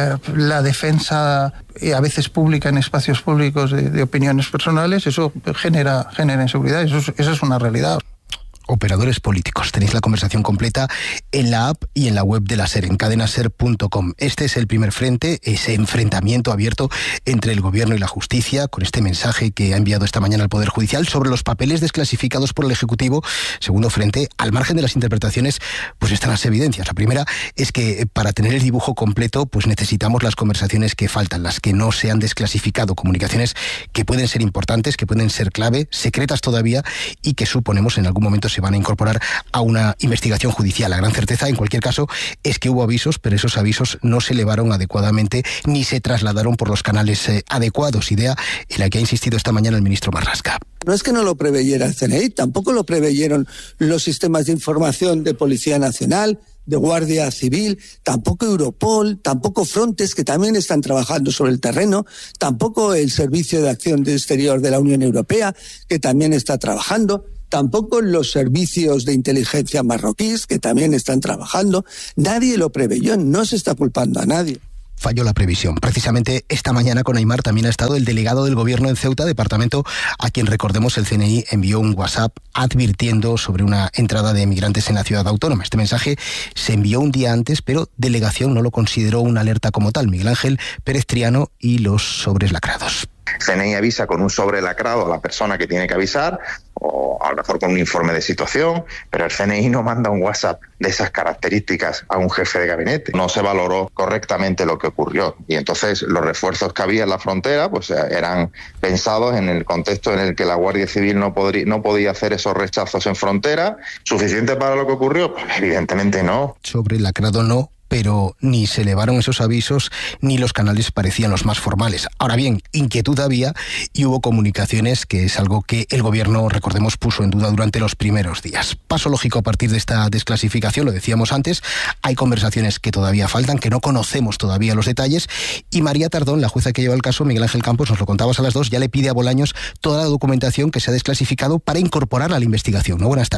la defensa a veces pública en espacios públicos de opiniones personales. Eso genera inseguridad, esa es una realidad. Operadores políticos. Tenéis la conversación completa en la app y en la web de la SER, en cadenaser.com. Este es el primer frente, ese enfrentamiento abierto entre el gobierno y la justicia, con este mensaje que ha enviado esta mañana el Poder Judicial sobre los papeles desclasificados por el Ejecutivo. Segundo frente, al margen de las interpretaciones, pues están las evidencias. La primera es que para tener el dibujo completo, pues necesitamos las conversaciones que faltan, las que no se han desclasificado, comunicaciones que pueden ser importantes, que pueden ser clave, secretas todavía, y que suponemos en algún momento se van a incorporar a una investigación judicial. La gran certeza, en cualquier caso, es que hubo avisos, pero esos avisos no se elevaron adecuadamente ni se trasladaron por los canales adecuados, idea en la que ha insistido esta mañana el ministro Marlaska. No es que no lo preveyera el CNI, tampoco lo preveyeron los sistemas de información de Policía Nacional, de Guardia Civil, tampoco Europol, tampoco Frontex, que también están trabajando sobre el terreno, tampoco el Servicio de Acción Exterior de la Unión Europea, que también está trabajando, tampoco los servicios de inteligencia marroquíes, que también están trabajando. Nadie lo preveyó, no se está culpando a nadie. Falló la previsión. Precisamente esta mañana con Aimar también ha estado el delegado del gobierno en Ceuta, departamento a quien, recordemos, el CNI envió un WhatsApp advirtiendo sobre una entrada de migrantes en la ciudad autónoma. Este mensaje se envió un día antes, pero delegación no lo consideró una alerta como tal. Miguel Ángel Pérez Triano y los sobres lacrados. CNI avisa con un sobre lacrado a la persona que tiene que avisar, o a lo mejor con un informe de situación, pero el CNI no manda un WhatsApp de esas características a un jefe de gabinete. No se valoró correctamente lo que ocurrió, y entonces los refuerzos que había en la frontera pues eran pensados en el contexto en el que la Guardia Civil no podía hacer esos rechazos en frontera. ¿Suficiente para lo que ocurrió? Pues evidentemente no. Sobre lacrado no, pero ni se elevaron esos avisos ni los canales parecían los más formales. Ahora bien, inquietud había y hubo comunicaciones, que es algo que el gobierno, recordemos, puso en duda durante los primeros días. Paso lógico a partir de esta desclasificación, lo decíamos antes, hay conversaciones que todavía faltan, que no conocemos todavía los detalles, y María Tardón, la jueza que lleva el caso, Miguel Ángel Campos, nos lo contabas a las 2, ya le pide a Bolaños toda la documentación que se ha desclasificado para incorporarla a la investigación. ¿No? Buenas tardes.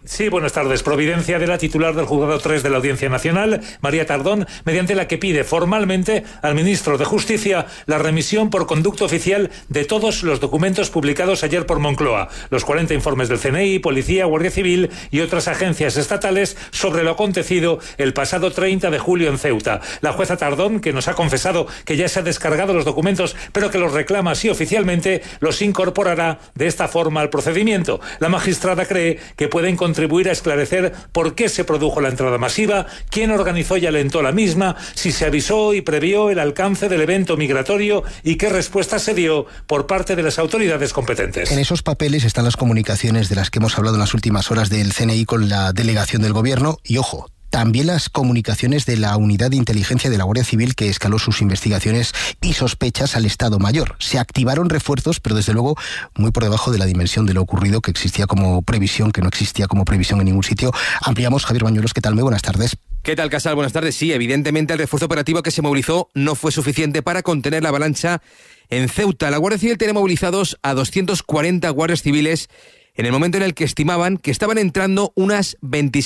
Sí, buenas tardes. Providencia de la titular del Juzgado 3 de la Audiencia Nacional, María Tardón, mediante la que pide formalmente al ministro de Justicia la remisión por conducto oficial de todos los documentos publicados ayer por Moncloa, los 40 informes del CNI, Policía, Guardia Civil y otras agencias estatales sobre lo acontecido el pasado 30 de julio en Ceuta. La jueza Tardón, que nos ha confesado que ya se ha descargado los documentos, pero que los reclama así oficialmente, los incorporará de esta forma al procedimiento. La magistrada cree que pueden contribuir a esclarecer por qué se produjo la entrada masiva, quién organizó y alentó la misma, si se avisó y previó el alcance del evento migratorio y qué respuesta se dio por parte de las autoridades competentes. En esos papeles están las comunicaciones de las que hemos hablado en las últimas horas del CNI con la delegación del Gobierno y, ojo, también las comunicaciones de la Unidad de Inteligencia de la Guardia Civil, que escaló sus investigaciones y sospechas al Estado Mayor. Se activaron refuerzos, pero desde luego muy por debajo de la dimensión de lo ocurrido, que existía como previsión, que no existía como previsión en ningún sitio. Ampliamos. Javier Bañuelos, ¿qué tal? Muy buenas tardes. ¿Qué tal, Casal? Buenas tardes. Sí, evidentemente el refuerzo operativo que se movilizó no fue suficiente para contener la avalancha en Ceuta. La Guardia Civil tiene movilizados a 240 guardias civiles en el momento en el que estimaban que estaban entrando unas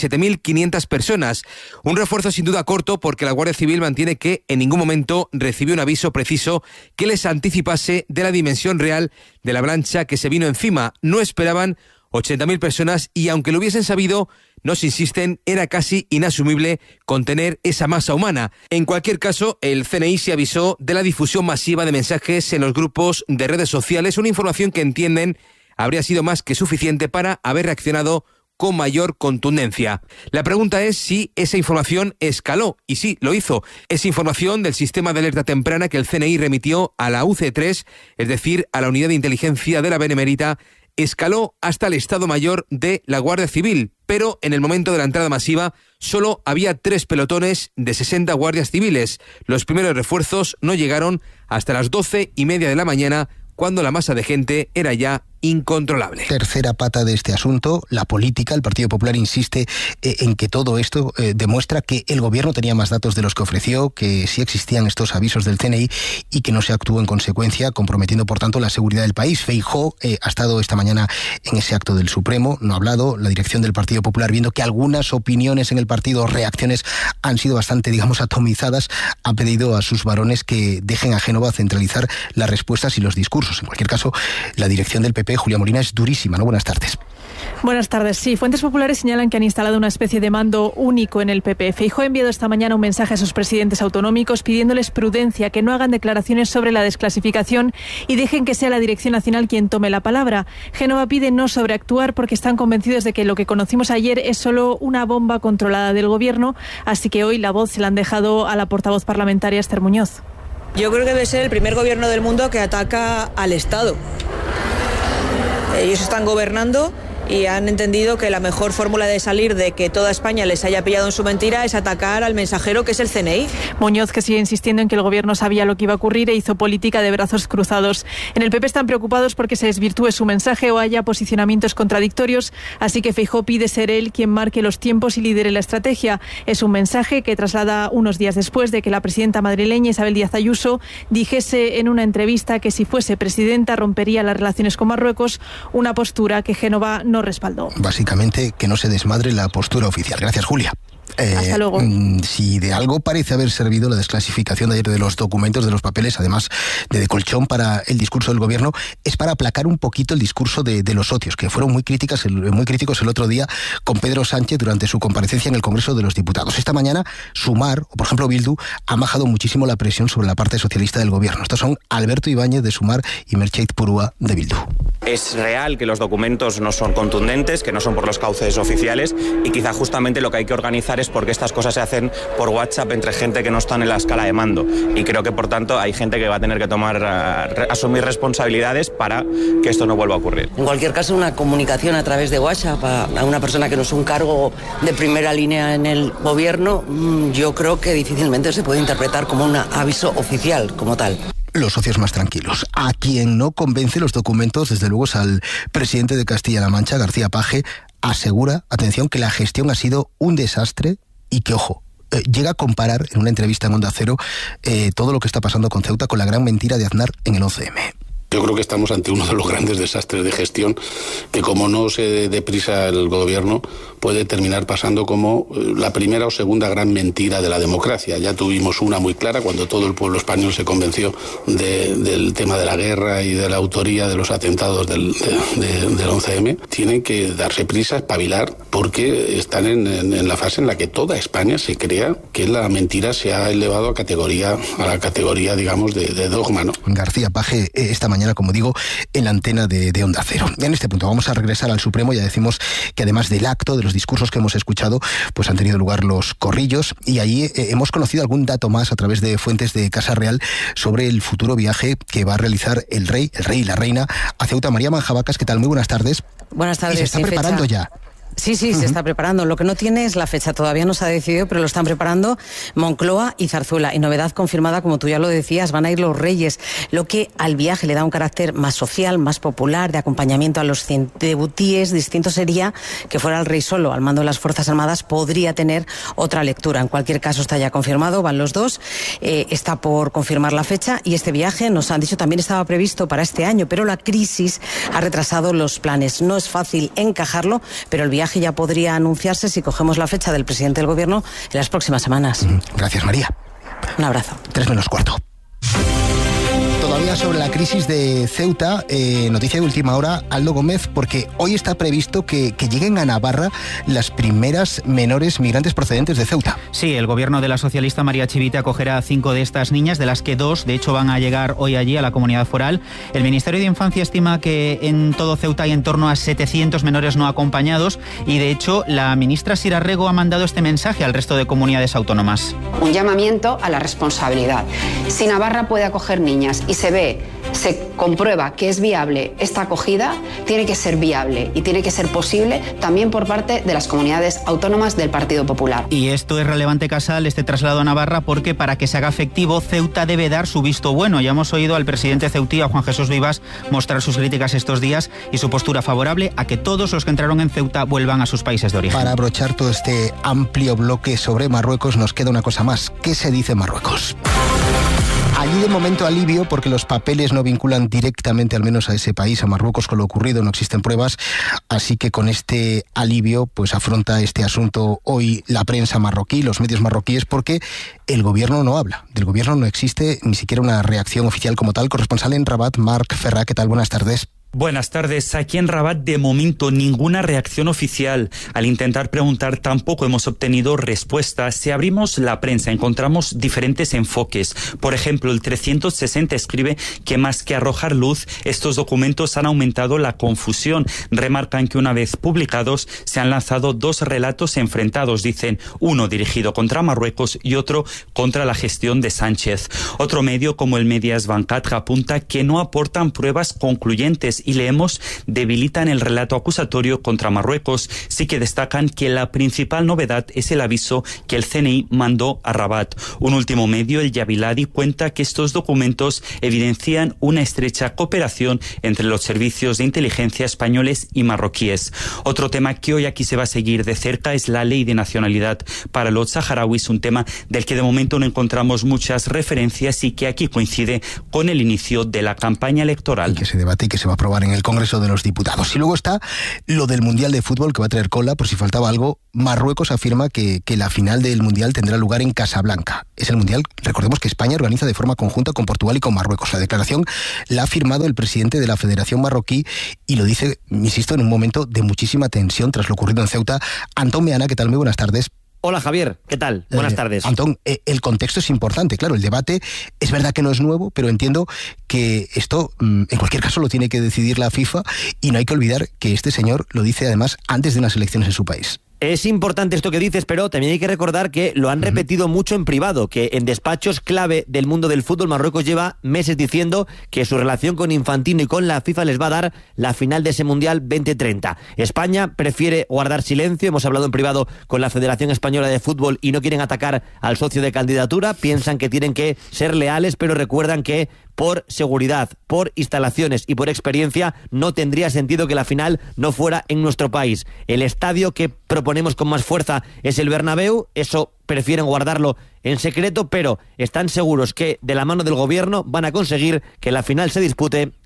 27.500 personas. Un refuerzo sin duda corto, porque la Guardia Civil mantiene que en ningún momento recibió un aviso preciso que les anticipase de la dimensión real de la avalancha que se vino encima. No esperaban 80.000 personas y, aunque lo hubiesen sabido, nos insisten, era casi inasumible contener esa masa humana. En cualquier caso, el CNI se avisó de la difusión masiva de mensajes en los grupos de redes sociales, una información que entienden habría sido más que suficiente para haber reaccionado con mayor contundencia. La pregunta es si esa información escaló, y sí, lo hizo. Es información del sistema de alerta temprana que el CNI remitió a la UC3, es decir, a la Unidad de Inteligencia de la Benemérita, escaló hasta el Estado Mayor de la Guardia Civil, pero en el momento de la entrada masiva solo había 3 pelotones de 60 guardias civiles. Los primeros refuerzos no llegaron hasta las 12:30 de la mañana, cuando la masa de gente era ya incontrolable. Tercera pata de este asunto, la política. El Partido Popular insiste en que todo esto demuestra que el Gobierno tenía más datos de los que ofreció, que sí existían estos avisos del CNI y que no se actuó en consecuencia, comprometiendo por tanto la seguridad del país. Feijóo ha estado esta mañana en ese acto del Supremo, no ha hablado. La dirección del Partido Popular, viendo que algunas opiniones en el partido, reacciones, han sido bastante, digamos, atomizadas, ha pedido a sus varones que dejen a Génova centralizar las respuestas y los discursos. En cualquier caso, la dirección del PP, Julia Molina, es durísima, ¿no? Buenas tardes. Buenas tardes. Sí, fuentes populares señalan que han instalado una especie de mando único en el PP. Feijóo ha enviado esta mañana un mensaje a sus presidentes autonómicos pidiéndoles prudencia, que no hagan declaraciones sobre la desclasificación y dejen que sea la Dirección Nacional quien tome la palabra. Génova pide no sobreactuar porque están convencidos de que lo que conocimos ayer es solo una bomba controlada del Gobierno, así que hoy la voz se la han dejado a la portavoz parlamentaria Esther Muñoz. Yo creo que debe ser el primer gobierno del mundo que ataca al Estado. Ellos están gobernando y han entendido que la mejor fórmula de salir de que toda España les haya pillado en su mentira es atacar al mensajero, que es el CNI. Muñoz, que sigue insistiendo en que el Gobierno sabía lo que iba a ocurrir e hizo política de brazos cruzados. En el PP están preocupados porque se desvirtúe su mensaje o haya posicionamientos contradictorios, así que Feijóo pide ser él quien marque los tiempos y lidere la estrategia. Es un mensaje que traslada unos días después de que la presidenta madrileña Isabel Díaz Ayuso dijese en una entrevista que si fuese presidenta rompería las relaciones con Marruecos, una postura que Génova no respaldó. Básicamente, que no se desmadre la postura oficial. Gracias, Julia. Hasta luego. Si de algo parece haber servido la desclasificación de ayer de los documentos, de los papeles, además de colchón para el discurso del Gobierno, es para aplacar un poquito el discurso de los socios, que fueron muy críticos el otro día con Pedro Sánchez durante su comparecencia en el Congreso de los Diputados. Esta mañana, Sumar, o por ejemplo Bildu, ha bajado muchísimo la presión sobre la parte socialista del Gobierno. Estos son Alberto Ibáñez de Sumar y Merchet Purúa de Bildu. Es real que los documentos no son contundentes, que no son por los cauces oficiales, y quizá justamente lo que hay que organizar es porque estas cosas se hacen por WhatsApp entre gente que no están en la escala de mando, y creo que por tanto hay gente que va a tener que asumir responsabilidades para que esto no vuelva a ocurrir. En cualquier caso, una comunicación a través de WhatsApp a una persona que no es un cargo de primera línea en el Gobierno, yo creo que difícilmente se puede interpretar como un aviso oficial como tal. Los socios más tranquilos. A quien no convence los documentos, desde luego, es al presidente de Castilla-La Mancha, García Paje. Asegura, atención, que la gestión ha sido un desastre y que, ojo, llega a comparar en una entrevista en Onda Cero todo lo que está pasando con Ceuta con la gran mentira de Aznar en el 11M. Yo creo que estamos ante uno de los grandes desastres de gestión que, como no se dé prisa el gobierno, puede terminar pasando como la primera o segunda gran mentira de la democracia. Ya tuvimos una muy clara cuando todo el pueblo español se convenció del tema de la guerra y de la autoría de los atentados del 11M. Tienen que darse prisa, espabilar, porque están en la fase en la que toda España se crea que la mentira se ha elevado a la categoría, digamos, de dogma, ¿no? García Paje, esta mañana, como digo, en la antena de Onda Cero. En este punto vamos a regresar al Supremo. Ya decimos que además del acto, de los discursos que hemos escuchado, pues han tenido lugar los corrillos, y allí hemos conocido algún dato más a través de fuentes de Casa Real sobre el futuro viaje que va a realizar el rey y la reina a Ceuta. María Manjabacas, ¿qué tal? Muy buenas tardes. Buenas tardes. ¿Y se está preparando ya? Sí, se está preparando. Lo que no tiene es la fecha. Todavía no se ha decidido, pero lo están preparando Moncloa y Zarzuela. Y novedad confirmada, como tú ya lo decías, van a ir los reyes, lo que al viaje le da un carácter más social, más popular, de acompañamiento a los centebutíes. Distinto sería que fuera el rey solo, al mando de las Fuerzas Armadas. Podría tener otra lectura. En cualquier caso, está ya confirmado, van los dos. Está por confirmar la fecha, y este viaje, nos han dicho, también estaba previsto para este año, pero la crisis ha retrasado los planes. No es fácil encajarlo, pero el viaje ya podría anunciarse, si cogemos la fecha del presidente del gobierno, en las próximas semanas. Gracias, María. Un abrazo. 3:45. Todavía sobre la crisis de Ceuta, noticia de última hora, Aldo Gómez, porque hoy está previsto que lleguen a Navarra las primeras menores migrantes procedentes de Ceuta. Sí, el gobierno de la socialista María Chivite acogerá a 5 de estas niñas, de las que 2, de hecho, van a llegar hoy allí a la comunidad foral. El Ministerio de Infancia estima que en todo Ceuta hay en torno a 700 menores no acompañados, y de hecho la ministra Sira Rego ha mandado este mensaje al resto de comunidades autónomas. Un llamamiento a la responsabilidad. Si Navarra puede acoger niñas y se comprueba que es viable esta acogida, tiene que ser viable y tiene que ser posible también por parte de las comunidades autónomas del Partido Popular. Y esto es relevante, Casal, este traslado a Navarra, porque para que se haga efectivo, Ceuta debe dar su visto bueno. Ya hemos oído al presidente ceutí, a Juan Jesús Vivas, mostrar sus críticas estos días y su postura favorable a que todos los que entraron en Ceuta vuelvan a sus países de origen. Para abrochar todo este amplio bloque sobre Marruecos, nos queda una cosa más. ¿Qué se dice en Marruecos? Allí de momento alivio, porque los papeles no vinculan directamente al menos a ese país, a Marruecos, con lo ocurrido, no existen pruebas, así que con este alivio pues afronta este asunto hoy la prensa marroquí, los medios marroquíes, porque el gobierno no habla, del gobierno no existe ni siquiera una reacción oficial como tal. Corresponsal en Rabat, Marc Ferrà, ¿qué tal? Buenas tardes. Buenas tardes. Aquí en Rabat, de momento, ninguna reacción oficial. Al intentar preguntar, tampoco hemos obtenido respuesta. Si abrimos la prensa, encontramos diferentes enfoques. Por ejemplo, el 360 escribe que más que arrojar luz, estos documentos han aumentado la confusión. Remarcan que una vez publicados, se han lanzado 2 relatos enfrentados. Dicen, uno dirigido contra Marruecos y otro contra la gestión de Sánchez. Otro medio, como el Medias 24, apunta que no aportan pruebas concluyentes y leemos debilitan el relato acusatorio contra Marruecos. Sí que destacan que la principal novedad es el aviso que el CNI mandó a Rabat. Un último medio, el Yabiladi, cuenta que estos documentos evidencian una estrecha cooperación entre los servicios de inteligencia españoles y marroquíes. Otro tema que hoy aquí se va a seguir de cerca es la ley de nacionalidad para los saharauis, un tema del que de momento no encontramos muchas referencias y que aquí coincide con el inicio de la campaña electoral. Y que se debate y que se va a aprobar en el Congreso de los Diputados. Y luego está lo del Mundial de Fútbol, que va a traer cola, por si faltaba algo. Marruecos afirma que la final del Mundial tendrá lugar en Casablanca. Es el Mundial, recordemos, que España organiza de forma conjunta con Portugal y con Marruecos. La declaración la ha firmado el presidente de la Federación Marroquí y lo dice, insisto, en un momento de muchísima tensión tras lo ocurrido en Ceuta. Antón Meana, ¿qué tal? Muy buenas tardes. Hola Javier, ¿qué tal? Buenas tardes. Antón, el contexto es importante, claro, el debate es verdad que no es nuevo, pero entiendo que esto en cualquier caso lo tiene que decidir la FIFA y no hay que olvidar que este señor lo dice además antes de unas elecciones en su país. Es importante esto que dices, pero también hay que recordar que lo han repetido mucho en privado, que en despachos clave del mundo del fútbol Marruecos lleva meses diciendo que su relación con Infantino y con la FIFA les va a dar la final de ese Mundial 2030. España prefiere guardar silencio, hemos hablado en privado con la Federación Española de Fútbol y no quieren atacar al socio de candidatura, piensan que tienen que ser leales, pero recuerdan que por seguridad, por instalaciones y por experiencia no tendría sentido que la final no fuera en nuestro país. El estadio que proponemos con más fuerza es el Bernabéu, eso prefieren guardarlo en secreto, pero están seguros que de la mano del gobierno van a conseguir que la final se dispute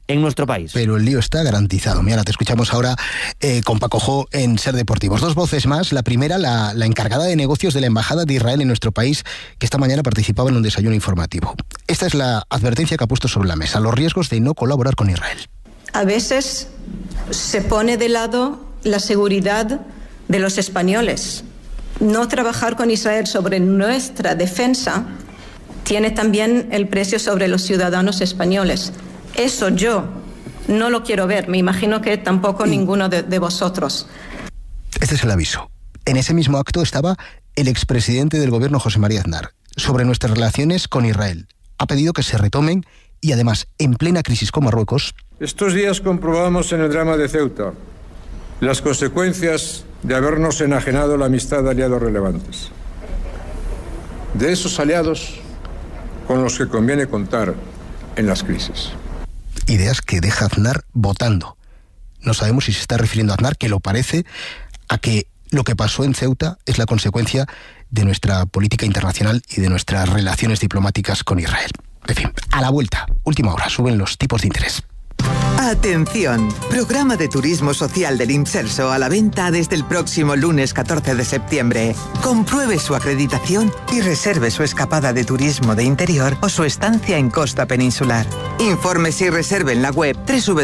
en nuestro país. Pero el lío está garantizado. Mira, te escuchamos ahora con Paco Jo en Ser Deportivos. Dos voces más. La primera, la encargada de negocios de la Embajada de Israel en nuestro país, que esta mañana participaba en un desayuno informativo. Esta es la advertencia que ha puesto sobre la mesa, los riesgos de no colaborar con Israel. A veces se pone de lado la seguridad de los españoles. No trabajar con Israel sobre nuestra defensa tiene también el precio sobre los ciudadanos españoles. Eso yo no lo quiero ver. Me imagino que tampoco ninguno de vosotros. Este es el aviso. En ese mismo acto estaba el expresidente del gobierno, José María Aznar, sobre nuestras relaciones con Israel. Ha pedido que se retomen y además, en plena crisis con Marruecos... Estos días comprobamos en el drama de Ceuta las consecuencias de habernos enajenado la amistad de aliados relevantes. De esos aliados con los que conviene contar en las crisis. Ideas que deja Aznar votando. No sabemos si se está refiriendo a Aznar, que lo parece, a que lo que pasó en Ceuta es la consecuencia de nuestra política internacional y de nuestras relaciones diplomáticas con Israel. En fin, a la vuelta, última hora, suben los tipos de interés. Atención, programa de turismo social del Imserso a la venta desde el próximo lunes 14 de septiembre. Compruebe su acreditación y reserve su escapada de turismo de interior o su estancia en costa peninsular. Infórmese y reserve en la web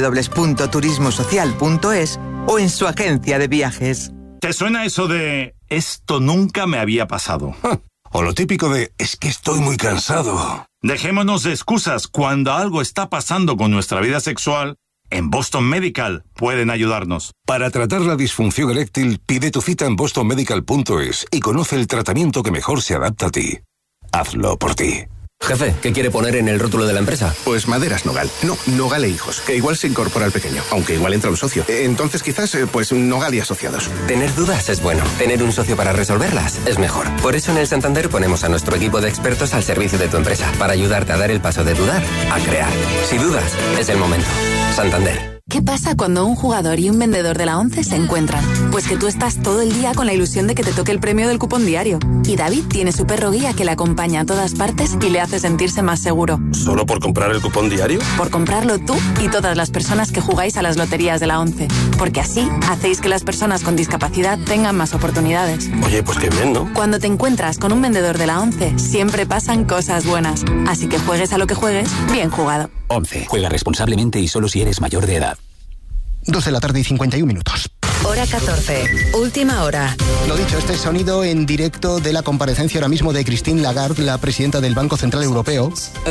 www.turismosocial.es o en su agencia de viajes. ¿Te suena eso de esto nunca me había pasado? O lo típico de es que estoy muy cansado. Dejémonos de excusas. Cuando algo está pasando con nuestra vida sexual, en Boston Medical pueden ayudarnos. Para tratar la disfunción eréctil, pide tu cita en bostonmedical.es y conoce el tratamiento que mejor se adapta a ti. Hazlo por ti. Jefe, ¿qué quiere poner en el rótulo de la empresa? Pues Maderas Nogal. No, Nogal e Hijos, que igual se incorpora el pequeño, aunque igual entra un socio. Entonces quizás, pues Nogal y Asociados. Tener dudas es bueno. Tener un socio para resolverlas es mejor. Por eso en el Santander ponemos a nuestro equipo de expertos al servicio de tu empresa, para ayudarte a dar el paso de dudar a crear. Si dudas, es el momento. Santander. ¿Qué pasa cuando un jugador y un vendedor de la ONCE se encuentran? Pues que tú estás todo el día con la ilusión de que te toque el premio del cupón diario. Y David tiene su perro guía que le acompaña a todas partes y le hace sentirse más seguro. ¿Solo por comprar el cupón diario? Por comprarlo tú y todas las personas que jugáis a las loterías de la ONCE. Porque así hacéis que las personas con discapacidad tengan más oportunidades. Oye, pues qué bien, ¿no? Cuando te encuentras con un vendedor de la ONCE, siempre pasan cosas buenas. Así que juegues a lo que juegues, bien jugado. 11. Juega responsablemente y solo si eres mayor de edad. 2 de la tarde y 51 minutos. Hora 14. Última hora. Lo dicho, este sonido en directo de la comparecencia ahora mismo de Christine Lagarde, la presidenta del Banco Central Europeo.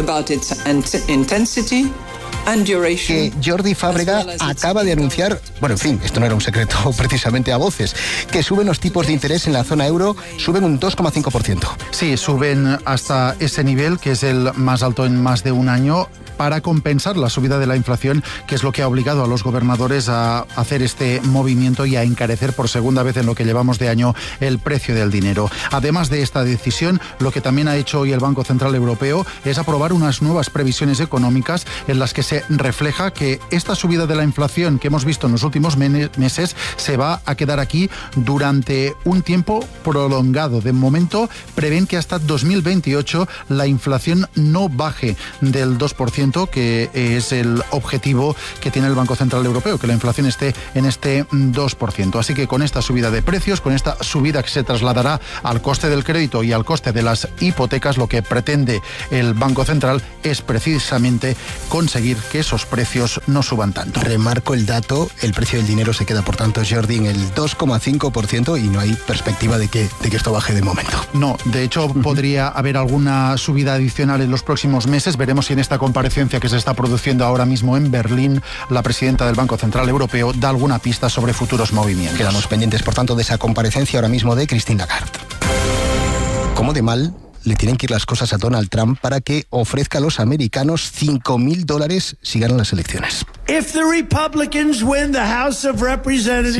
Que Jordi Fábrega acaba de anunciar, bueno, en fin, esto no era un secreto precisamente a voces, que suben los tipos de interés en la zona euro, suben un 2,5%. Sí, suben hasta ese nivel, que es el más alto en más de un año, para compensar la subida de la inflación, que es lo que ha obligado a los gobernadores a hacer este movimiento y a encarecer por segunda vez en lo que llevamos de año el precio del dinero. Además de esta decisión, lo que también ha hecho hoy el Banco Central Europeo es aprobar unas nuevas previsiones económicas en las que se refleja que esta subida de la inflación que hemos visto en los últimos meses se va a quedar aquí durante un tiempo prolongado. De momento prevén que hasta 2028 la inflación no baje del 2%, que es el objetivo que tiene el Banco Central Europeo, que la inflación esté en este 2%. Así que con esta subida de precios, con esta subida que se trasladará al coste del crédito y al coste de las hipotecas, lo que pretende el Banco Central es precisamente conseguir que esos precios no suban tanto. Remarco el dato, el precio del dinero se queda, por tanto, Jordi, en el 2,5% y no hay perspectiva de que esto baje de momento. No, de hecho podría haber alguna subida adicional en los próximos meses. Veremos si en esta comparecencia que se está produciendo ahora mismo en Berlín, la presidenta del Banco Central Europeo da alguna pista sobre futuros movimientos. Quedamos pendientes, por tanto, de esa comparecencia ahora mismo de Christine Lagarde. ¿Cómo de mal le tienen que ir las cosas a Donald Trump para que ofrezca a los americanos $5,000 si ganan las elecciones? If the Republicans win the House of Representatives